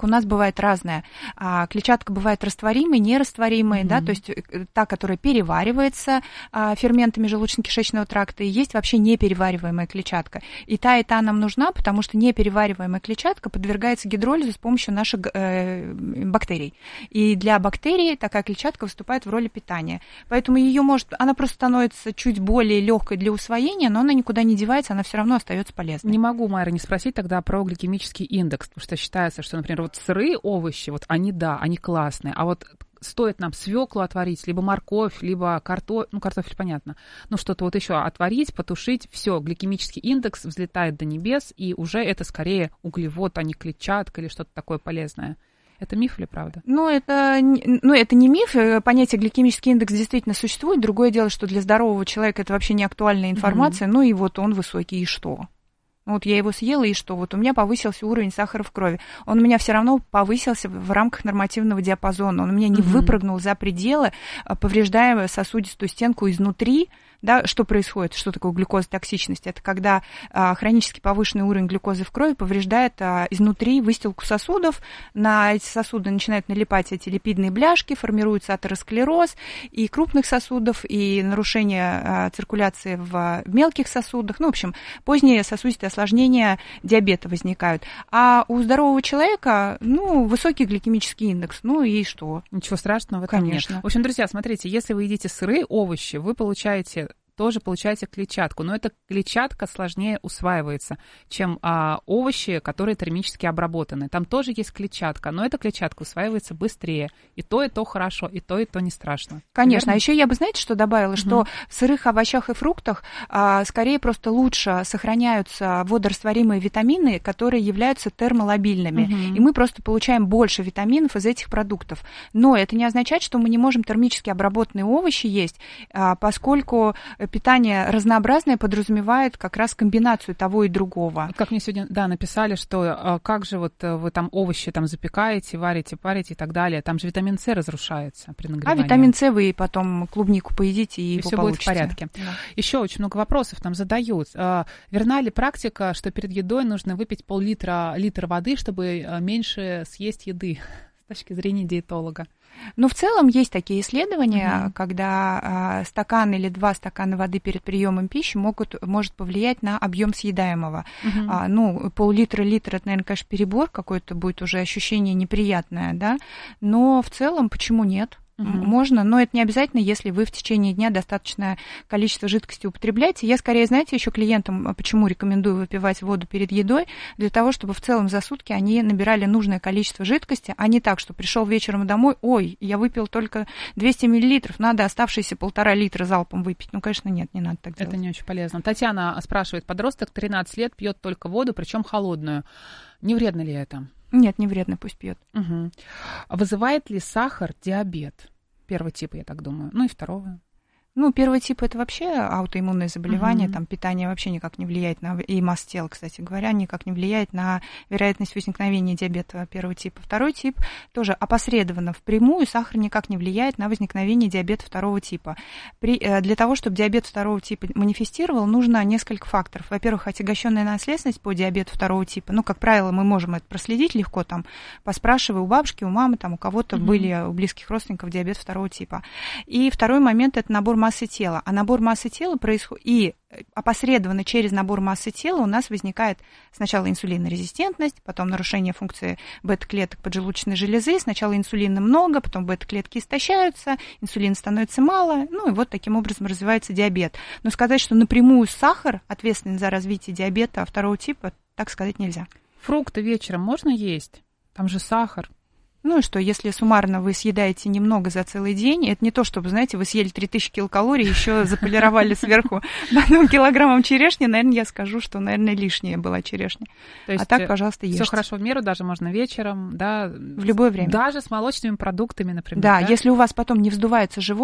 нас бывает разная. Клетчатка бывает растворимой, нерастворимой, mm-hmm. да, то есть та, которая переваривается ферментами желудочно-кишечного тракта, и есть вообще неперевариваемая клетчатка. И та, и та нам нужна, потому что неперевариваемая клетчатка подвергается гидролизу с помощью наших э, бактерий. И для бактерий такая клетчатка выступает в роли питания. Поэтому ее может, она просто становится чуть более легкой для усвоения, но она никуда не девается, она все равно остается полезной. Не могу, Майра, не спросить тогда про гликемический индекс, потому что считается, что, например, вот сырые овощи, вот они, да, они классные, а вот стоит нам свеклу отварить, либо морковь, либо картофель, ну, картофель, понятно, ну, что-то вот еще отварить, потушить, все, гликемический индекс взлетает до небес, и уже это скорее углевод, а не клетчатка или что-то такое полезное. Это миф или правда? Ну это, ну, это не миф. Понятие гликемический индекс действительно существует. Другое дело, что для здорового человека это вообще не актуальная информация. Mm-hmm. Ну и вот он высокий, и что? Вот я его съела, и что? Вот у меня повысился уровень сахара в крови. Он у меня все равно повысился в рамках нормативного диапазона. Он у меня не mm-hmm. выпрыгнул за пределы, повреждая сосудистую стенку изнутри. Да, что происходит? Что такое глюкозотоксичность? Это когда а, хронически повышенный уровень глюкозы в крови повреждает а, изнутри выстилку сосудов. На эти сосуды начинают налипать эти липидные бляшки, формируется атеросклероз и крупных сосудов, и нарушение а, циркуляции в мелких сосудах. Ну, в общем, поздние сосудистые осложнения диабета возникают. А у здорового человека, ну, высокий гликемический индекс. Ну и что? Ничего страшного в этом Конечно. нет. В общем, друзья, смотрите, если вы едите сырые овощи, вы получаете тоже получаете клетчатку, но эта клетчатка сложнее усваивается, чем а, овощи, которые термически обработаны. Там тоже есть клетчатка, но эта клетчатка усваивается быстрее. И то, и то хорошо, и то, и то не страшно. Конечно. Верно? А еще я бы, знаете, что добавила? Угу. Что в сырых овощах и фруктах а, скорее просто лучше сохраняются водорастворимые витамины, которые являются термолабильными. Угу. И мы просто получаем больше витаминов из этих продуктов. Но это не означает, что мы не можем термически обработанные овощи есть, а, поскольку питание разнообразное подразумевает как раз комбинацию того и другого. Как мне сегодня, да, написали, что как же вот вы там овощи там запекаете, варите, парите и так далее. Там же витамин С разрушается при нагревании. А витамин С вы потом клубнику поедите, и, и его все получите. Будет в порядке. Да. Еще очень много вопросов там задают. Верна ли практика, что перед едой нужно выпить пол-литра литр воды, чтобы меньше съесть еды с точки зрения диетолога? Ну, в целом есть такие исследования, uh-huh. когда э, стакан или два стакана воды перед приемом пищи могут, может повлиять на объем съедаемого. Uh-huh. А, ну, пол-литра, литр, это, наверное, конечно, перебор, какое-то будет уже ощущение неприятное, да, но в целом почему нет? Uh-huh. Можно, но это не обязательно, если вы в течение дня достаточное количество жидкости употребляете. Я скорее, знаете, еще клиентам почему рекомендую выпивать воду перед едой, для того, чтобы в целом за сутки они набирали нужное количество жидкости, а не так, что пришел вечером домой, ой, я выпил только двести миллилитров, надо оставшиеся полтора литра залпом выпить. Ну, конечно, нет, не надо так делать. Это не очень полезно. Татьяна спрашивает, подросток тринадцать лет пьет только воду, причем холодную. Не вредно ли это? Нет, не вредно, пусть пьет. Угу. Вызывает ли сахар диабет? Первого типа, я так думаю. Ну и второго. Ну, первый тип – это вообще аутоиммунное заболевание, uh-huh. там питание вообще никак не влияет на, и масса тела, кстати говоря, никак не влияет на вероятность возникновения диабета первого типа. Второй тип тоже опосредованно, впрямую сахар никак не влияет на возникновение диабета второго типа. При, для того, чтобы диабет второго типа манифестировал, нужно несколько факторов. Во-первых, отягощенная наследственность по диабету второго типа. Ну, как правило, мы можем это проследить легко, там, поспрашивая у бабушки, у мамы, там, у кого-то uh-huh. были у близких родственников диабет второго типа. И второй момент – это набор массы тела. А набор массы тела происходит, и опосредованно через набор массы тела у нас возникает сначала инсулинорезистентность, потом нарушение функции бета-клеток поджелудочной железы. Сначала инсулина много, потом бета-клетки истощаются, инсулина становится мало, ну и вот таким образом развивается диабет. Но сказать, что напрямую сахар ответственен за развитие диабета второго типа, так сказать нельзя. Фрукты вечером можно есть? Там же сахар. Ну и что, если суммарно вы съедаете немного за целый день, это не то, чтобы, знаете, вы съели три тысячи килокалорий, еще заполировали сверху одним килограммом черешни, наверное, я скажу, что, наверное, лишняя была черешня. А так, пожалуйста, ешьте. Все хорошо в меру, даже можно вечером, да. В любое время. Даже с молочными продуктами, например. Да, да, если у вас потом не вздувается живот,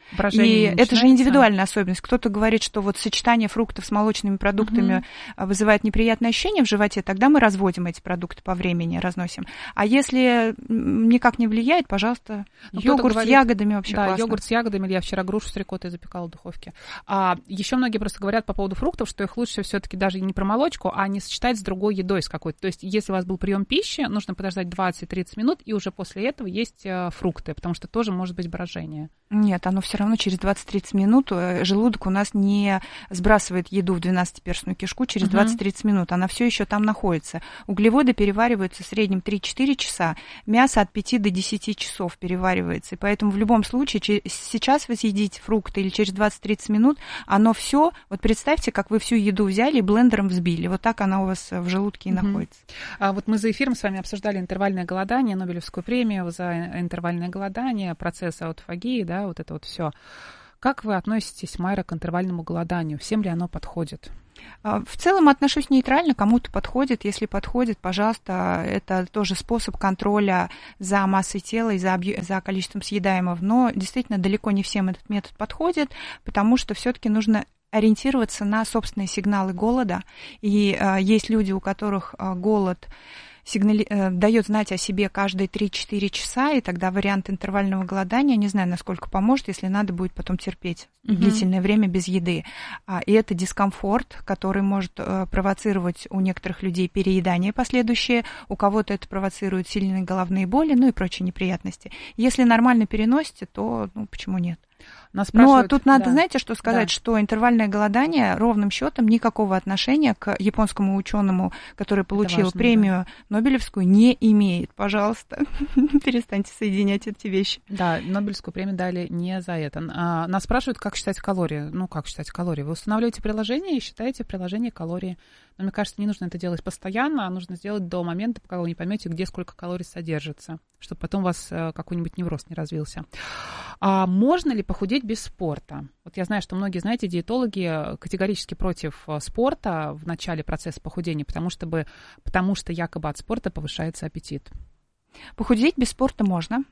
Брожение и это же индивидуальная особенность. Кто-то говорит, что вот сочетание фруктов с молочными продуктами угу. вызывает неприятное ощущение в животе, тогда мы разводим эти продукты по времени, разносим. А если никак не влияет, пожалуйста, ну, йогурт говорит, с ягодами вообще да, классно. Йогурт с ягодами, или я вчера грушу с рикоттой запекала в духовке. А еще многие просто говорят по поводу фруктов, что их лучше все-таки даже не про молочку, а не сочетать с другой едой с какой-то. То есть если у вас был прием пищи, нужно подождать двадцать-тридцать минут, и уже после этого есть фрукты, потому что тоже может быть брожение. Нет, оно все равно через двадцать-тридцать минут желудок у нас не сбрасывает еду в двенадцатиперстную кишку через двадцать-тридцать минут. Она все еще там находится. Углеводы перевариваются в среднем три-четыре часа, мясо от пяти до десяти часов переваривается. И поэтому в любом случае, сейчас вы съедите фрукты или через двадцать-тридцать минут, оно все, вот представьте, как вы всю еду взяли и блендером взбили. Вот так она у вас в желудке и mm-hmm. находится. А вот мы за эфиром с вами обсуждали интервальное голодание, Нобелевскую премию за интервальное голодание, процесс аутофагии, да, вот это вот все. Как вы относитесь, Майра, к интервальному голоданию? Всем ли оно подходит? В целом отношусь нейтрально, кому-то подходит. Если подходит, пожалуйста, это тоже способ контроля за массой тела и за, объ... за количеством съедаемого. Но действительно далеко не всем этот метод подходит, потому что все-таки нужно ориентироваться на собственные сигналы голода. И э, есть люди, у которых э, голод сигнали... э, дает знать о себе каждые три-четыре часа, и тогда вариант интервального голодания, не знаю, насколько поможет, если надо будет потом терпеть uh-huh. длительное время без еды. А, и это дискомфорт, который может э, провоцировать у некоторых людей переедание последующее, у кого-то это провоцирует сильные головные боли, ну и прочие неприятности. Если нормально переносите, то ну, почему нет? Но тут надо, да. знаете, что сказать, да. что интервальное голодание ровным счетом никакого отношения к японскому ученому, который получил важно, премию да. Нобелевскую, не имеет. Пожалуйста, перестаньте соединять эти вещи. Да, Нобелевскую премию дали не за это. А, нас спрашивают, как считать калории. Ну, как считать калории? Вы устанавливаете приложение и считаете в приложении калории. Но мне кажется, не нужно это делать постоянно, а нужно сделать до момента, пока вы не поймете, где сколько калорий содержится, чтобы потом у вас какой-нибудь невроз не развился. А можно ли похудеть без спорта? Вот я знаю, что многие, знаете, диетологи категорически против спорта в начале процесса похудения, потому что, бы, потому что якобы от спорта повышается аппетит. Похудеть без спорта можно.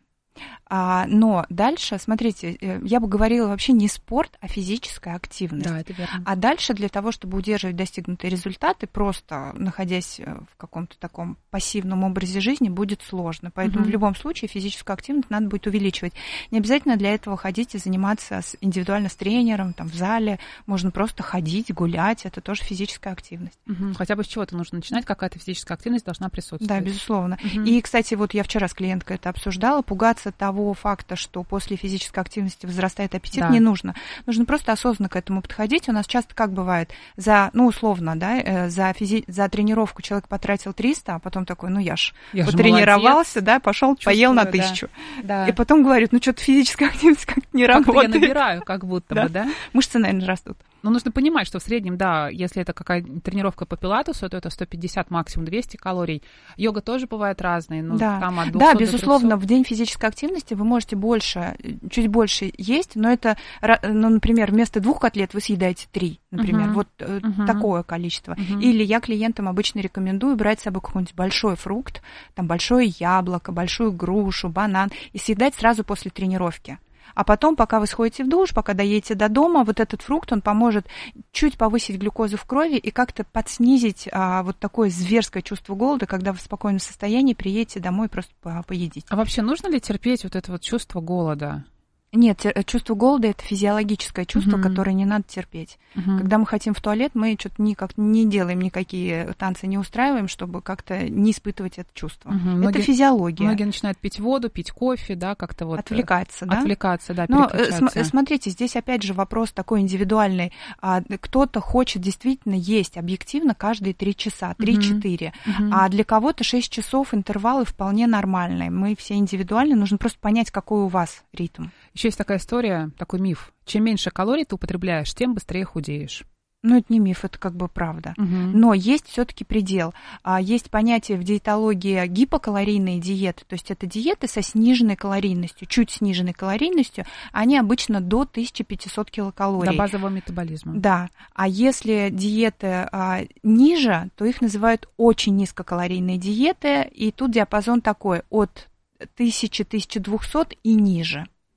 А, но дальше, смотрите, я бы говорила вообще не спорт, а физическая активность. Да, это верно. А дальше для того, чтобы удерживать достигнутые результаты, просто находясь в каком-то таком пассивном образе жизни, будет сложно. Поэтому угу. в любом случае физическую активность надо будет увеличивать. Не обязательно для этого ходить и заниматься с, индивидуально с тренером, там, в зале. Можно просто ходить, гулять. Это тоже физическая активность. Угу. Хотя бы с чего-то нужно начинать, какая-то физическая активность должна присутствовать. Да, безусловно. Угу. И, кстати, вот я вчера с клиенткой это обсуждала, пугаться того факта, что после физической активности возрастает аппетит, да. не нужно. Нужно просто осознанно к этому подходить. У нас часто как бывает, за, ну, условно, да, за, физи... за тренировку человек потратил триста, а потом такой, ну, я ж я потренировался, молодец. Да, пошел, чувствую, поел на тысячу. Да. И потом говорит, ну, что-то физическая активность как-то не как работает. Я набираю, как будто да. бы, да? Мышцы, наверное, растут. Но нужно понимать, что в среднем, да, если это какая-то тренировка по пилатесу, то это сто пятьдесят, максимум двести калорий. Йога тоже бывает разная. Ну, да. Там от да, безусловно, в день физической активности вы можете больше, чуть больше есть, но это, ну, например, вместо двух котлет вы съедаете три, например, uh-huh. вот uh-huh. такое количество. Uh-huh. Или я клиентам обычно рекомендую брать с собой какой-нибудь большой фрукт, там большое яблоко, большую грушу, банан, и съедать сразу после тренировки. А потом, пока вы сходите в душ, пока доедете до дома, вот этот фрукт, он поможет чуть повысить глюкозу в крови и как-то подснизить а, вот такое зверское чувство голода, когда вы в спокойном состоянии приедете домой и просто по- поедите. А вообще нужно ли терпеть вот это вот чувство голода? Нет, чувство голода – это физиологическое чувство, uh-huh. которое не надо терпеть. Uh-huh. Когда мы хотим в туалет, мы что-то никак не делаем, никакие танцы не устраиваем, чтобы как-то не испытывать это чувство. Uh-huh. Это многие, физиология. Многие начинают пить воду, пить кофе, да, как-то вот… Отвлекаться, да? Отвлекаться, да, Но переключаться. Смотрите, здесь опять же вопрос такой индивидуальный. Кто-то хочет действительно есть объективно каждые три часа, три-четыре. Uh-huh. Uh-huh. А для кого-то шесть часов интервалы вполне нормальные. Мы все индивидуальны, нужно просто понять, какой у вас ритм. Еще есть такая история, такой миф. Чем меньше калорий ты употребляешь, тем быстрее худеешь. Ну, это не миф, это как бы правда. Угу. Но есть все-таки предел. Есть понятие в диетологии гипокалорийные диеты. То есть это диеты со сниженной калорийностью, чуть сниженной калорийностью. Они обычно до тысяча пятьсот килокалорий. До базового метаболизма. Да. А если диеты а, ниже, то их называют очень низкокалорийные диеты. И тут диапазон такой от тысячи - тысячи двухсот и ниже.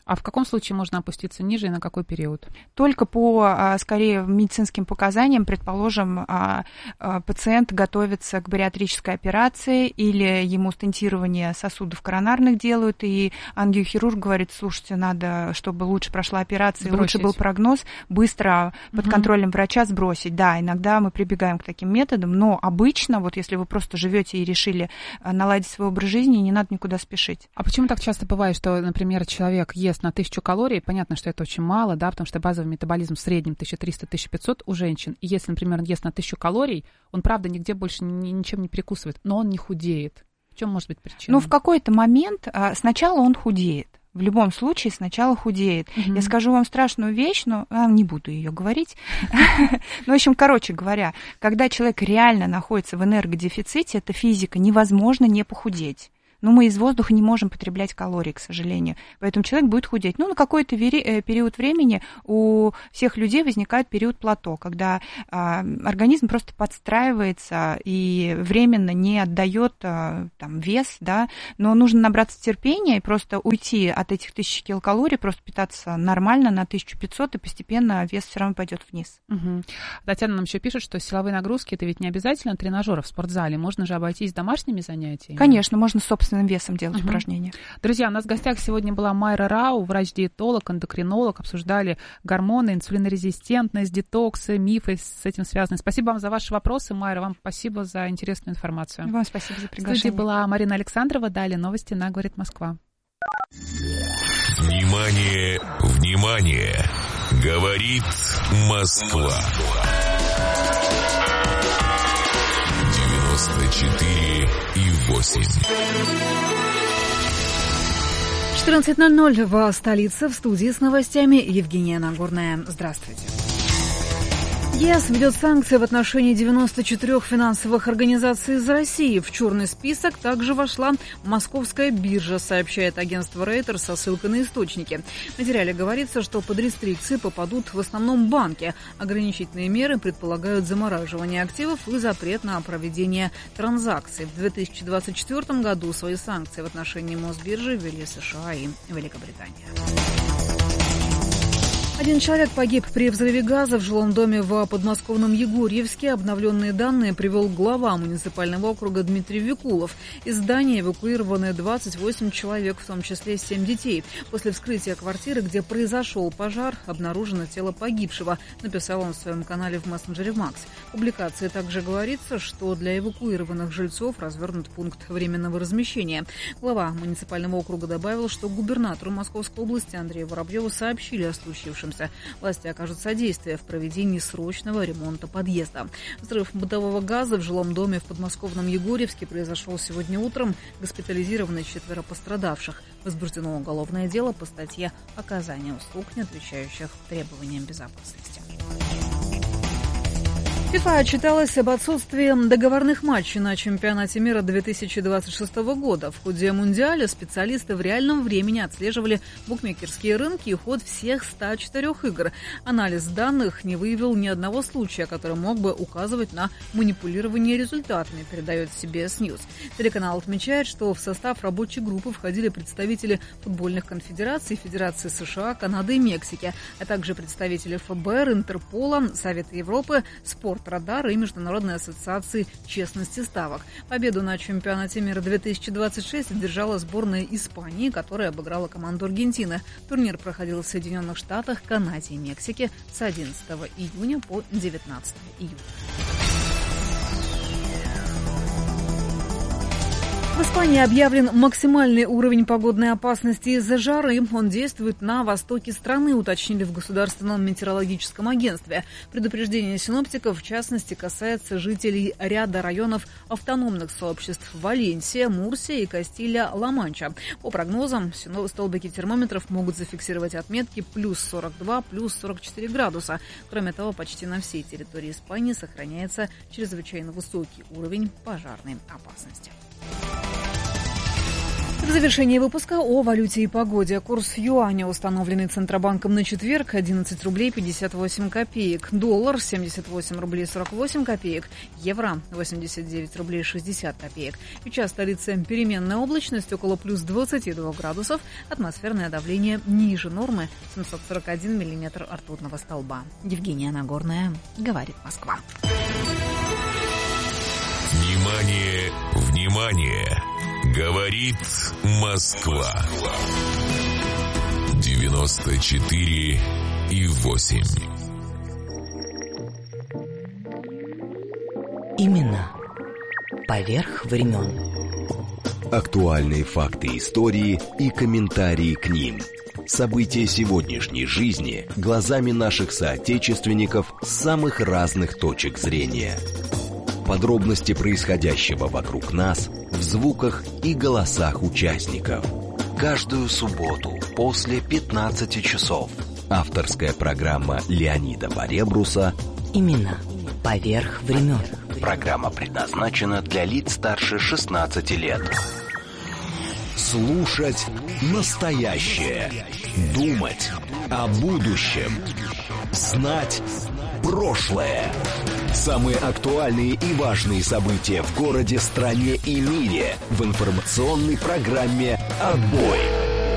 А в каком случае можно опуститься ниже и на какой период? Только по, скорее, медицинским показаниям, предположим, пациент готовится к бариатрической операции или ему стентирование сосудов коронарных делают, и ангиохирург говорит, слушайте, надо, чтобы лучше прошла операция, сбросить. Лучше был прогноз, быстро под угу. контролем врача сбросить. Да, иногда мы прибегаем к таким методам, но обычно, вот если вы просто живете и решили наладить свой образ жизни, не надо никуда спешить. А почему так часто бывает, что, например, человек ест на тысячу калорий, понятно, что это очень мало, да, потому что базовый метаболизм в среднем тысяча триста - тысяча пятьсот у женщин. И если, например, он ест на тысячу калорий, он, правда, нигде больше ни, ничем не перекусывает, но он не худеет. В чем может быть причина? Ну, в какой-то момент сначала он худеет. В любом случае сначала худеет. Mm-hmm. Я скажу вам страшную вещь, но а, не буду ее говорить. Ну, в общем, короче говоря, когда человек реально находится в энергодефиците, это физика, невозможно не похудеть. Но мы из воздуха не можем потреблять калории, к сожалению. Поэтому человек будет худеть. Ну, на какой-то вери- период времени у всех людей возникает период плато, когда а, организм просто подстраивается и временно не отдает а, там, вес, да, но нужно набраться терпения и просто уйти от этих тысячи килокалорий, просто питаться нормально на тысячу пятьсот, и постепенно вес все равно пойдет вниз. Угу. Татьяна нам еще пишет, что силовые нагрузки — это ведь не обязательно тренажеры в спортзале. Можно же обойтись домашними занятиями. Конечно, можно собственно весом делать угу. упражнения. Друзья, у нас в гостях сегодня была Майра Рау, врач-диетолог, эндокринолог. Обсуждали гормоны, инсулинорезистентность, детоксы, мифы с этим связаны. Спасибо вам за ваши вопросы, Майра. Вам спасибо за интересную информацию. Вам спасибо за приглашение. В студии была Марина Александрова. Далее новости на «Говорит Москва». Внимание, внимание! Говорит Москва. девяносто четыре и восемь. четырнадцать ноль ноль в столице. В студии с новостями Евгения Нагорная. Здравствуйте. ЕС введет санкции в отношении девяноста четырёх финансовых организаций из России. В черный список также вошла Московская биржа, сообщает агентство Reuters со ссылкой на источники. В материале говорится, что под рестрикции попадут в основном банки. Ограничительные меры предполагают замораживание активов и запрет на проведение транзакций. В две тысячи двадцать четвёртом году свои санкции в отношении Мосбиржи ввели США и Великобритания. Один человек погиб при взрыве газа в жилом доме в подмосковном Егорьевске. Обновленные данные привел глава муниципального округа Дмитрий Викулов. Из здания эвакуированы двадцать восемь человек, в том числе семь детей. После вскрытия квартиры, где произошел пожар, обнаружено тело погибшего, написал он в своем канале в мессенджере Макс. В публикации также говорится, что для эвакуированных жильцов развернут пункт временного размещения. Глава муниципального округа добавил, что губернатору Московской области Андрею Воробьеву сообщили о случившемся. Власти окажут содействие в проведении срочного ремонта подъезда. Взрыв бытового газа в жилом доме в подмосковном Егорьевске произошел сегодня утром. Госпитализированы четверо пострадавших. Возбуждено уголовное дело по статье «Оказание услуг, не отвечающих требованиям безопасности». ФИФА отчиталась об отсутствии договорных матчей на чемпионате мира две тысячи двадцать шестого года. В ходе Мундиаля специалисты в реальном времени отслеживали букмекерские рынки и ход всех ста четырёх игр. Анализ данных не выявил ни одного случая, который мог бы указывать на манипулирование результатами, передает си би эс News. Телеканал отмечает, что в состав рабочей группы входили представители футбольных конфедераций, Федерации США, Канады и Мексики, а также представители эф бэ эр, Интерпола, Совета Европы, Спорт Радар и Международной ассоциации честности ставок. Победу на чемпионате мира две тысячи двадцать шесть одержала сборная Испании, которая обыграла команду Аргентины. Турнир проходил в Соединенных Штатах, Канаде и Мексике с одиннадцатого июня по девятнадцатого июля. В Испании объявлен максимальный уровень погодной опасности из-за жары. Он действует на востоке страны, уточнили в Государственном метеорологическом агентстве. Предупреждение синоптиков, в частности, касается жителей ряда районов автономных сообществ Валенсия, Мурсия и Кастилья-Ла-Манча. По прогнозам, столбики термометров могут зафиксировать отметки плюс сорок два, плюс сорок четыре градуса. Кроме того, почти на всей территории Испании сохраняется чрезвычайно высокий уровень пожарной опасности. В завершении выпуска о валюте и погоде. Курс юаня, установленный Центробанком на четверг, одиннадцать рублей пятьдесят восемь копеек. Доллар семьдесят восемь рублей сорок восемь копеек. Евро восемьдесят девять рублей шестьдесят копеек. Сейчас в столице переменная облачность около плюс двадцати двух градусов. Атмосферное давление ниже нормы семьсот сорок один миллиметр ртутного столба. Евгения Нагорная, говорит Москва. Внимание, внимание! Говорит Москва. девяносто четыре и восемь. Именно поверх времен. Актуальные факты истории и комментарии к ним. События сегодняшней жизни глазами наших соотечественников с самых разных точек зрения. Подробности происходящего вокруг нас в звуках и голосах участников. Каждую субботу после пятнадцати часов. Авторская программа Леонида Баребруса «Именно поверх времен». Программа предназначена для лиц старше шестнадцати лет. Слушать настоящее. Думать о будущем. Знать прошлое. Самые актуальные и важные события в городе, стране и мире в информационной программе «Отбой».